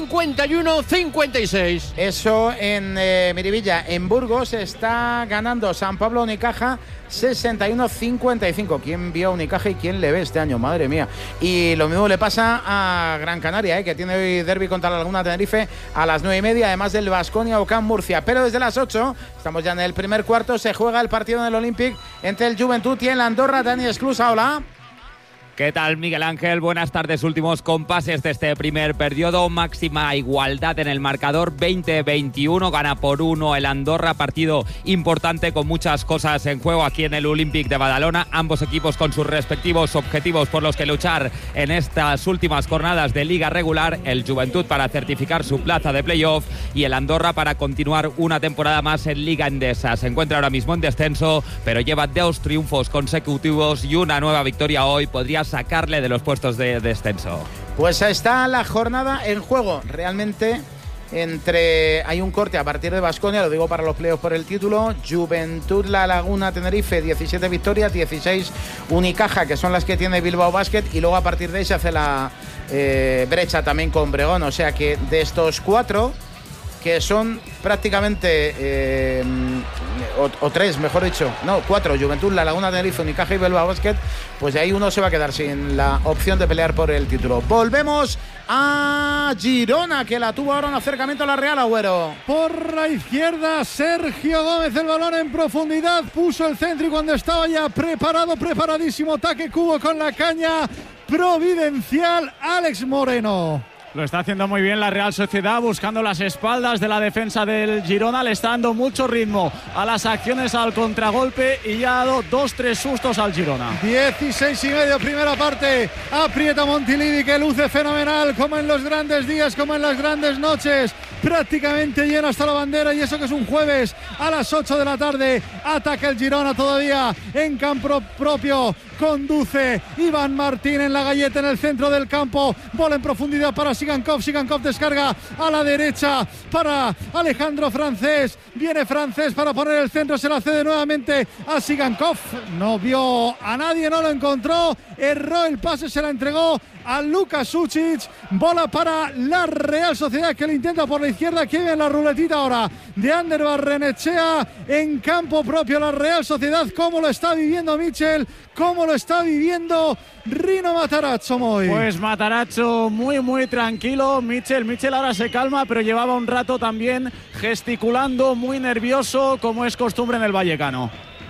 51-56. Eso en Miribilla. En Burgos está ganando San Pablo Unicaja 61-55. ¿Quién vio a Unicaja y quién le ve este año? Madre mía. Y lo mismo le pasa a Gran Canaria, que tiene hoy derbi contra la Laguna Tenerife a las 9:30, además del Baskonia Ocán Murcia. Pero desde las 8, estamos ya en el primer cuarto, se juega el partido en el Olympic entre el Joventut y el Andorra. Dani Esclusa, hola. ¿Qué tal, Miguel Ángel? Buenas tardes. Últimos compases de este primer periodo. Máxima igualdad en el marcador. 20-21. Gana por 1 el Andorra. Partido importante con muchas cosas en juego aquí en el Olympic de Badalona. Ambos equipos con sus respectivos objetivos por los que luchar en estas últimas jornadas de liga regular. El Joventut para certificar su plaza de playoff y el Andorra para continuar una temporada más en Liga Endesa. Se encuentra ahora mismo en descenso, pero lleva 2 triunfos consecutivos y una nueva victoria hoy. Podría sacarle de los puestos de descenso. Pues está la jornada en juego. Realmente hay un corte a partir de Baskonia, lo digo para los playoffs por el título. Joventut La Laguna Tenerife, 17 victorias, 16 Unicaja, que son las que tiene Bilbao Basket, y luego a partir de ahí se hace la brecha también con Bregón. O sea que de estos 4, que son prácticamente o 3, mejor dicho, no, 4, Joventut, La Laguna Tenerife, Unicaja y Bilbao Basket, pues de ahí uno se va a quedar sin la opción de pelear por el título. Volvemos a Girona, que la tuvo ahora un acercamiento a la Real, Agüero. Por la izquierda, Sergio Gómez, el balón en profundidad, puso el centro y cuando estaba ya preparadísimo, ataque cubo con la caña providencial, Alex Moreno. Lo está haciendo muy bien la Real Sociedad, buscando las espaldas de la defensa del Girona. Le está dando mucho ritmo a las acciones al contragolpe y ya ha dado 2-3 sustos al Girona. 16:30, primera parte. Aprieta Montilivi, que luce fenomenal, como en los grandes días, como en las grandes noches. Prácticamente lleno hasta la bandera, y eso que es un jueves a las 8 de la tarde. Ataca el Girona todavía en campo propio. Conduce Iván Martín en la galleta en el centro del campo. Bola en profundidad para Sigankov. Sigankov descarga a la derecha para Alejandro Francés. Viene Francés para poner el centro. Se la cede nuevamente a Sigankov. No vio a nadie, no lo encontró. Erró el pase, se la entregó a Luka Sučić. Bola para la Real Sociedad, que le intenta por la izquierda. Que viene la ruletita ahora de Ander Barrenechea en campo propio. La Real Sociedad, cómo lo está viviendo Mitchell, cómo lo está viviendo Rino Matarazzo. Pues Matarazzo muy tranquilo. Mitchell ahora se calma, pero llevaba un rato también gesticulando, muy nervioso, como es costumbre en el Vallecano.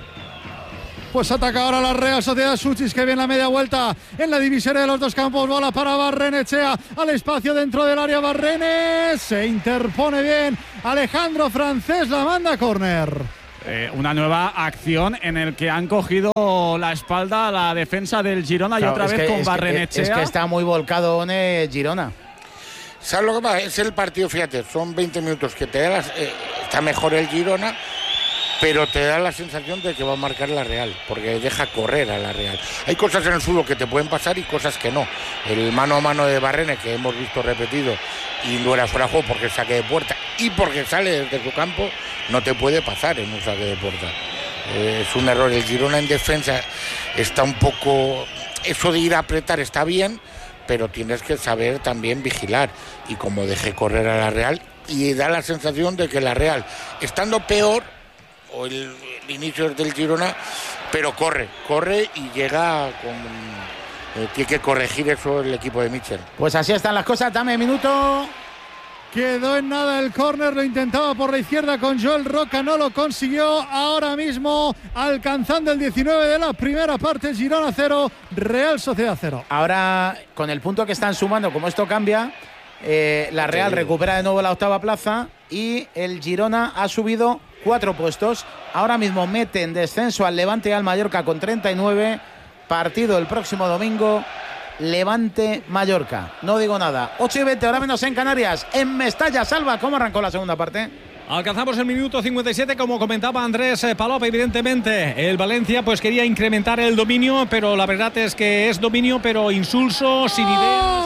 Pues ataca ahora la Real Sociedad. Sučić, que viene la media vuelta en la divisoria de los dos campos. Bola para Barrenechea al espacio dentro del área. Barrenes se interpone bien. Alejandro Francés la manda a córner. Una nueva acción en el que han cogido la espalda a la defensa del Girona, claro, y otra vez con Barrenechea. Es que está muy volcado Girona. ¿Sabes lo que pasa? Es el partido, fíjate, son 20 minutos que te da está mejor el Girona, pero te da la sensación de que va a marcar la Real, porque deja correr a la Real. Hay cosas en el fútbol que te pueden pasar y cosas que no. El mano a mano de Barrene, que hemos visto repetido, y no era fuera de juego porque saque de puerta y porque sale desde su campo, no te puede pasar en un saque de puerta. Es un error. El Girona en defensa está un poco... Eso de ir a apretar está bien, pero tienes que saber también vigilar. Y como deje correr a la Real, y da la sensación de que la Real, estando peor, o el inicio del Girona, pero corre y llega con... tiene que corregir eso el equipo de Mitchell. Pues así están las cosas, dame minuto. Quedó en nada el córner, lo intentaba por la izquierda con Joel Roca, no lo consiguió. Ahora mismo alcanzando el 19 de la primera parte, Girona 0, Real Sociedad 0. Ahora, con el punto que están sumando, como esto cambia, la Real recupera de nuevo la octava plaza y el Girona ha subido 4 puestos. Ahora mismo mete en descenso al Levante y al Mallorca con 39. Partido el próximo domingo, Levante-Mallorca. No digo nada. 8:20, ahora menos en Canarias. En Mestalla, Salva, ¿cómo arrancó la segunda parte? Alcanzamos el minuto 57, como comentaba Andrés Palop. Evidentemente el Valencia pues quería incrementar el dominio, pero la verdad es que es dominio pero insulso, sin ideas.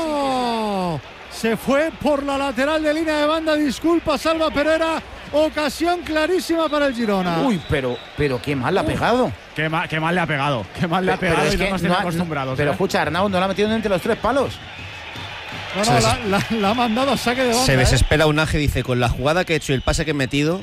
Se fue por la lateral de línea de banda. Disculpa, Salva Pereira. Ocasión clarísima para el Girona. Uy, pero qué mal le ha pegado. Qué mal le ha pegado. Qué mal le ha pegado, y no nos tiene acostumbrados. Pero escucha, Arnau no la ha metido entre los 3 palos. La ha mandado a saque de banda. Se desespera Unai, dice, con la jugada que he hecho y el pase que he metido.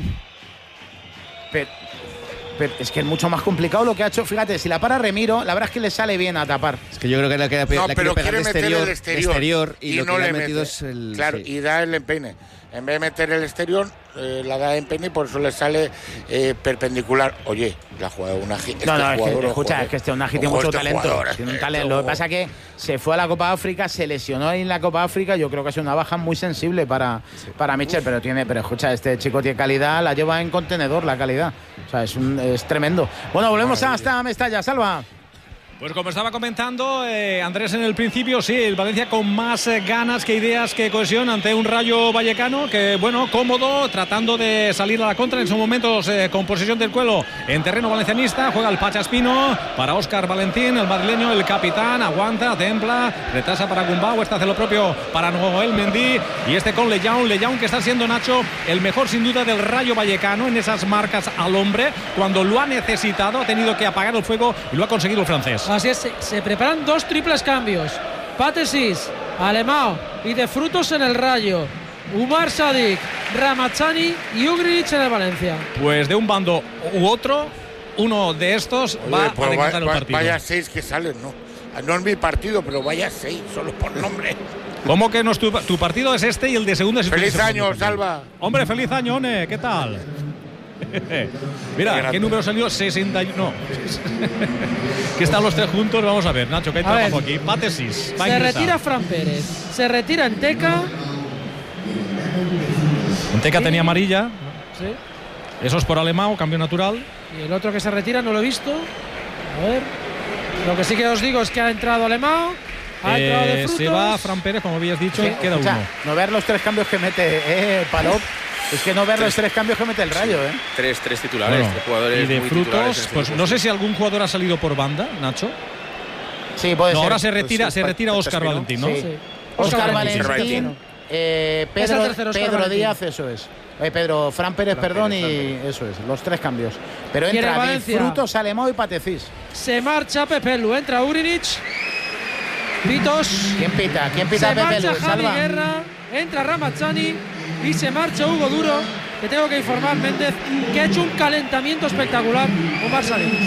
Pero es que es mucho más complicado lo que ha hecho. Fíjate, si la para Remiro, la verdad es que le sale bien a tapar. Es que yo creo que la quiere pegar de exterior y lo no que le ha mete. metido es el... Claro, sí. Y da el empeine. En vez de meter el exterior, la da en empeine y por eso le sale perpendicular. Oye, la jugada de Unai. Es que este Unai tiene mucho talento. Tiene un talento. Lo que pasa es que se fue a la Copa África, se lesionó en la Copa África. Yo creo que es una baja muy sensible para Mitchell, pero escucha, este chico tiene calidad, la lleva en contenedor la calidad. O sea, es tremendo. Bueno, volvemos hasta Mestalla, Salva. Pues como estaba comentando Andrés en el principio, sí, el Valencia con más ganas que ideas, que cohesión ante un Rayo Vallecano que, bueno, cómodo, tratando de salir a la contra en sus momentos con posesión del cuelo en terreno valencianista. Juega el Pachaspino para Óscar Valentín, el madrileño, el capitán, aguanta, templa, retrasa para Gumbau, este hace lo propio para Noel Mendy y este con Lejaun que está siendo, Nacho, el mejor sin duda del Rayo Vallecano en esas marcas al hombre. Cuando lo ha necesitado ha tenido que apagar el fuego y lo ha conseguido el francés. Así es, se preparan 2 triples cambios. Patesis, Alemão y de Frutos en el Rayo. Umar Sadik, Ramazani y Ugrich en el Valencia. Pues de un bando u otro, uno de estos va a decantar el partido. Vaya 6 que salen, ¿no? No es mi partido, pero vaya 6, solo por nombre. ¿Cómo que no es tu partido? Es este y el de segunda es el Feliz año, Salva. Hombre, feliz año, One. ¿Qué tal? Mira, ¿qué número salió? 61. No. Que están los 3 juntos. Vamos a ver, Nacho, que hay trabajo aquí. Patesis. Se retira Fran Pérez. Se retira Enteca. Enteca tenía amarilla. Sí. Eso es por Alemão, cambio natural. Y el otro que se retira no lo he visto. A ver. Lo que sí que os digo es que ha entrado Alemão. Ha entrado de Frutos. Se va Fran Pérez, como habías dicho. Sí, queda uno. No ver los 3 cambios que mete Palop. Es que no ver los 3 cambios que mete el Rayo, ¿eh? 3 titulares, bueno, 3 jugadores. Y de Frutos, pues no sé si algún jugador ha salido por banda, Nacho. Sí, puede ser. Ahora se retira Óscar Valentín, ¿no? Sí. Óscar Valentín, Pedro Díaz, eso es. Fran Pérez, perdón, y eso es, los 3 cambios. Pero entra de Frutos, Alemão y Patecis. Se marcha Pepe Lu, entra Ugrinic. Pitos. ¿Quién pita? ¿Quién pita? Se Pepe marcha Luis, Javi Salva. Guerra, entra Ramazzani y se marcha Hugo Duro. Te tengo que informar, Méndez, que ha hecho un calentamiento espectacular Omar Sadik.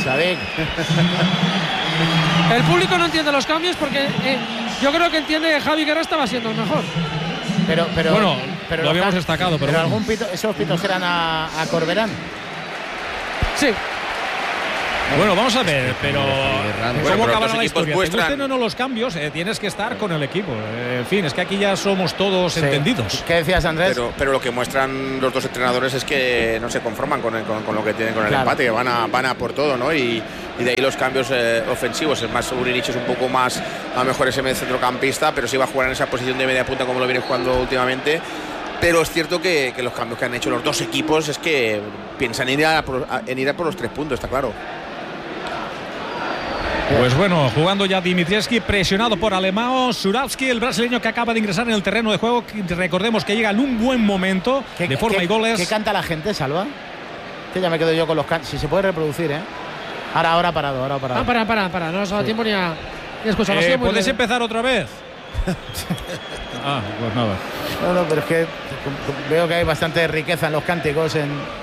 El público no entiende los cambios porque yo creo que entiende que Javi Guerra estaba siendo el mejor. Pero bueno, pero lo habíamos destacado, pero bueno. algún pito, esos pitos eran a Corberán. Sí. Bueno, vamos a ver, pero ¿cómo acabará la historia? Te muestran... gusten o no los cambios, tienes que estar con el equipo. En fin, es que aquí ya somos todos entendidos. ¿Qué decías, Andrés? Pero lo que muestran los dos entrenadores es que no se conforman con lo que tienen con el empate, que van a por todo, ¿no? Y de ahí los cambios ofensivos. Es más, Urinich es un poco más, a lo mejor ese centrocampista, pero sí va a jugar en esa posición de media punta como lo viene jugando últimamente. Pero es cierto que los cambios que han hecho los dos equipos es que piensan en ir a por los 3 puntos, está claro. Pues bueno, jugando ya Dimitrievski, presionado por Alemão, Surawski, el brasileño que acaba de ingresar en el terreno de juego. Recordemos que llega en un buen momento de forma y goles. ¿Qué canta la gente, Salva? Que ya me quedo yo con los cantos. Si se puede reproducir, ¿eh? Ahora parado. Ah, para. No nos ha dado tiempo ni a escuchar. ¿Puedes empezar otra vez? Pues nada. No, pero es que veo que hay bastante riqueza en los cánticos.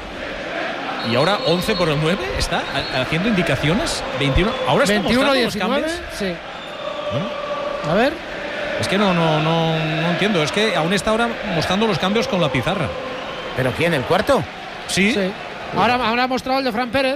Y ahora 11 por el 9 está haciendo indicaciones. 21. Ahora está 21, 19, los cambios. Sí. ¿No? A ver. Es que no entiendo. Es que aún está ahora mostrando los cambios con la pizarra. ¿Pero quién? ¿El cuarto? Sí. Ahora ha mostrado el de Fran Pérez.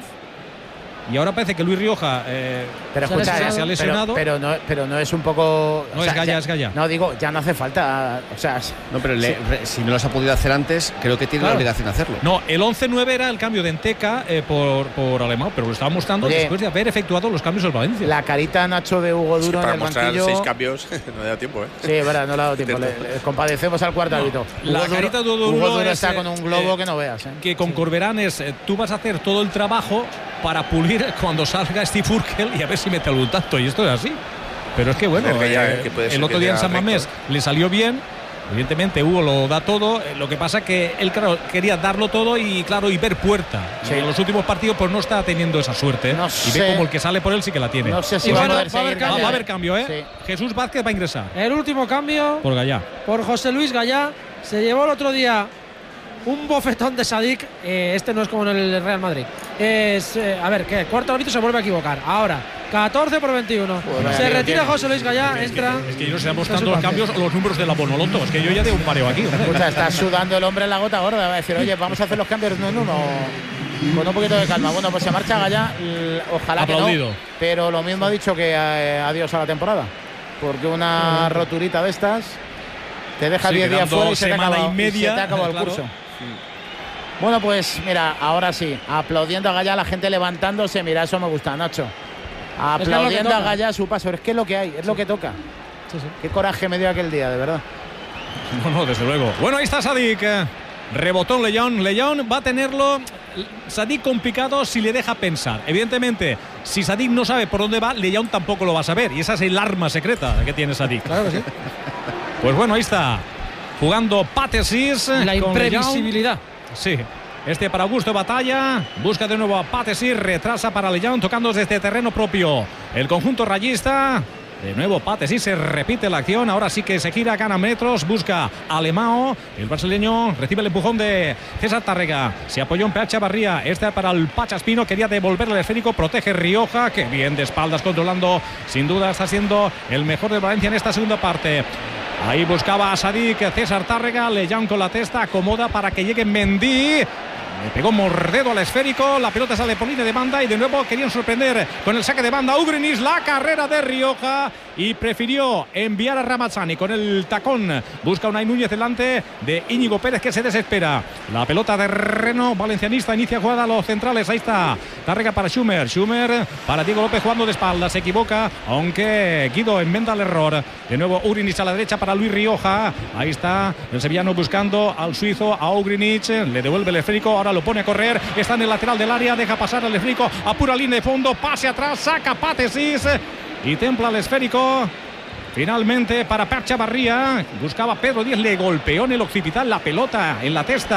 Y ahora parece que Luis Rioja se ha lesionado. Pero no es un poco. No, es Gaya. No, digo, ya no hace falta. O sea, no, pero si no los ha podido hacer antes, creo que tiene la obligación de hacerlo. No, el 11-9 era el cambio de Enteca por Alemão, pero lo estaba mostrando después de haber efectuado los cambios del Valencia. La carita, Nacho, de Hugo Duro en el banquillo. 6 cambios no le da tiempo, ¿eh? Sí, verdad, no le ha dado tiempo. Le compadecemos al cuarto árbitro. La carita de Hugo Duro está con un globo que no veas. Que con Corberán es tú vas a hacer todo el trabajo para pulir cuando salga Steve Urkel y a ver si mete algún tanto, y esto es así. Pero es que bueno, el otro día en San Mamés le salió bien. Evidentemente Hugo lo da todo, lo que pasa que él quería darlo todo y ver puerta. Sí. En los últimos partidos pues no está teniendo esa suerte, y ve como el que sale por él sí que la tiene. No sé si va a haber cambio, ¿eh? Sí. Jesús Vázquez va a ingresar. El último cambio por Gallá. Por José Luis Gallá. Se llevó el otro día un bofetón de Sadik. Este no es como en el Real Madrid. A ver, ¿qué? Cuarto árbitro se vuelve a equivocar. Ahora, 14 por 21. Se retira José Luis Gallá, entra. Es que yo no sé mostrando los cambios o los números de la Bonoloto. Es que yo ya de un pareo aquí. Escucha, está sudando el hombre en la gota gorda. Va a decir, oye, vamos a hacer los cambios con un poquito de calma. Bueno, pues se marcha Gallá. Ojalá aplaudido. Que no. Pero lo mismo ha dicho que adiós a la temporada. Porque una roturita de estas te deja 10 días fuera y se te acaba el curso. Bueno, pues mira, ahora sí, aplaudiendo a Gallá, la gente levantándose. Mira, eso me gusta, Nacho. Aplaudiendo a Gallá a su paso. Es que es lo que hay, es lo que toca. Sí. Qué coraje me dio aquel día, de verdad. No, desde luego. Bueno, ahí está Sadik. Rebotón León. León va a tenerlo. Sadik complicado si le deja pensar. Evidentemente, si Sadik no sabe por dónde va, León tampoco lo va a saber. Y esa es el arma secreta que tiene Sadik. Claro que sí. Pues bueno, ahí está. Jugando Patesis. La imprevisibilidad. Sí. Para Augusto Batalla. Busca de nuevo a Patesis. Retrasa para León, tocando desde terreno propio. El conjunto rayista. De nuevo Patesis, se repite la acción. Ahora sí que se gira, gana metros. Busca Alemão. El brasileño recibe el empujón de César Tárrega. Se apoyó en PH Barría. Para el Pachaspino. Quería devolverle el esférico. Protege Rioja. Que bien de espaldas controlando. Sin duda está siendo el mejor de Valencia en esta segunda parte. Ahí buscaba a Sadik, César Tárrega, León con la testa, acomoda para que llegue Mendy. Le pegó Mordedo al esférico, la pelota sale por línea de banda y de nuevo querían sorprender con el saque de banda Ugrinic, la carrera de Rioja, y prefirió enviar a Ramazzani con el tacón. Busca Unai Núñez delante de Íñigo Pérez, que se desespera. La pelota de Reno, valencianista, inicia jugada a los centrales. Ahí está Tárrega para Schumer para Diego López jugando de espalda, se equivoca, aunque Guido enmenda el error. De nuevo Ugrinic a la derecha para Luis Rioja. Ahí está el sevillano buscando al suizo, a Ugrinic, le devuelve el esférico, ahora lo pone a correr, está en el lateral del área, deja pasar el esférico a pura línea de fondo, pase atrás, saca Patesis y templa el esférico. Finalmente para Percha Barría, buscaba Pedro Díez, le golpeó en el occipital la pelota en la testa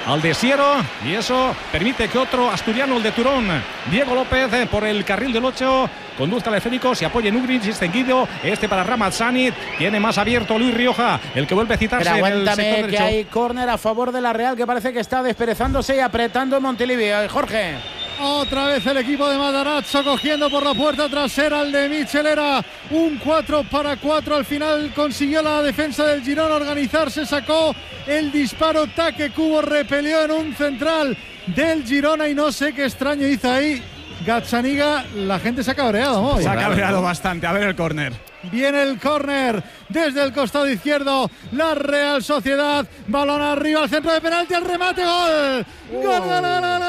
al desierto y eso permite que otro asturiano, el de Turón, Diego López, por el carril del 8, conduzca al esférico, se apoya en Ugric, extendido, para Ramazzani, tiene más abierto Luis Rioja, el que vuelve a citarse. Pero en el sector aguántame que derecho. hay córner a favor de la Real, que parece que está desperezándose y apretando en Montilivi. Jorge. Otra vez el equipo de Matarazzo cogiendo por la puerta trasera al de Michel. Era un 4-4. Al final consiguió la defensa del Girona organizarse, sacó el disparo. Taque Cubo repelió en un central del Girona y no sé qué extraño hizo ahí Gazzaniga. La gente se ha cabreado hoy. Se ha cabreado bastante. A ver el córner. Viene el córner desde el costado izquierdo. La Real Sociedad. Balón arriba al centro de penalti. El remate. Gol. Gol.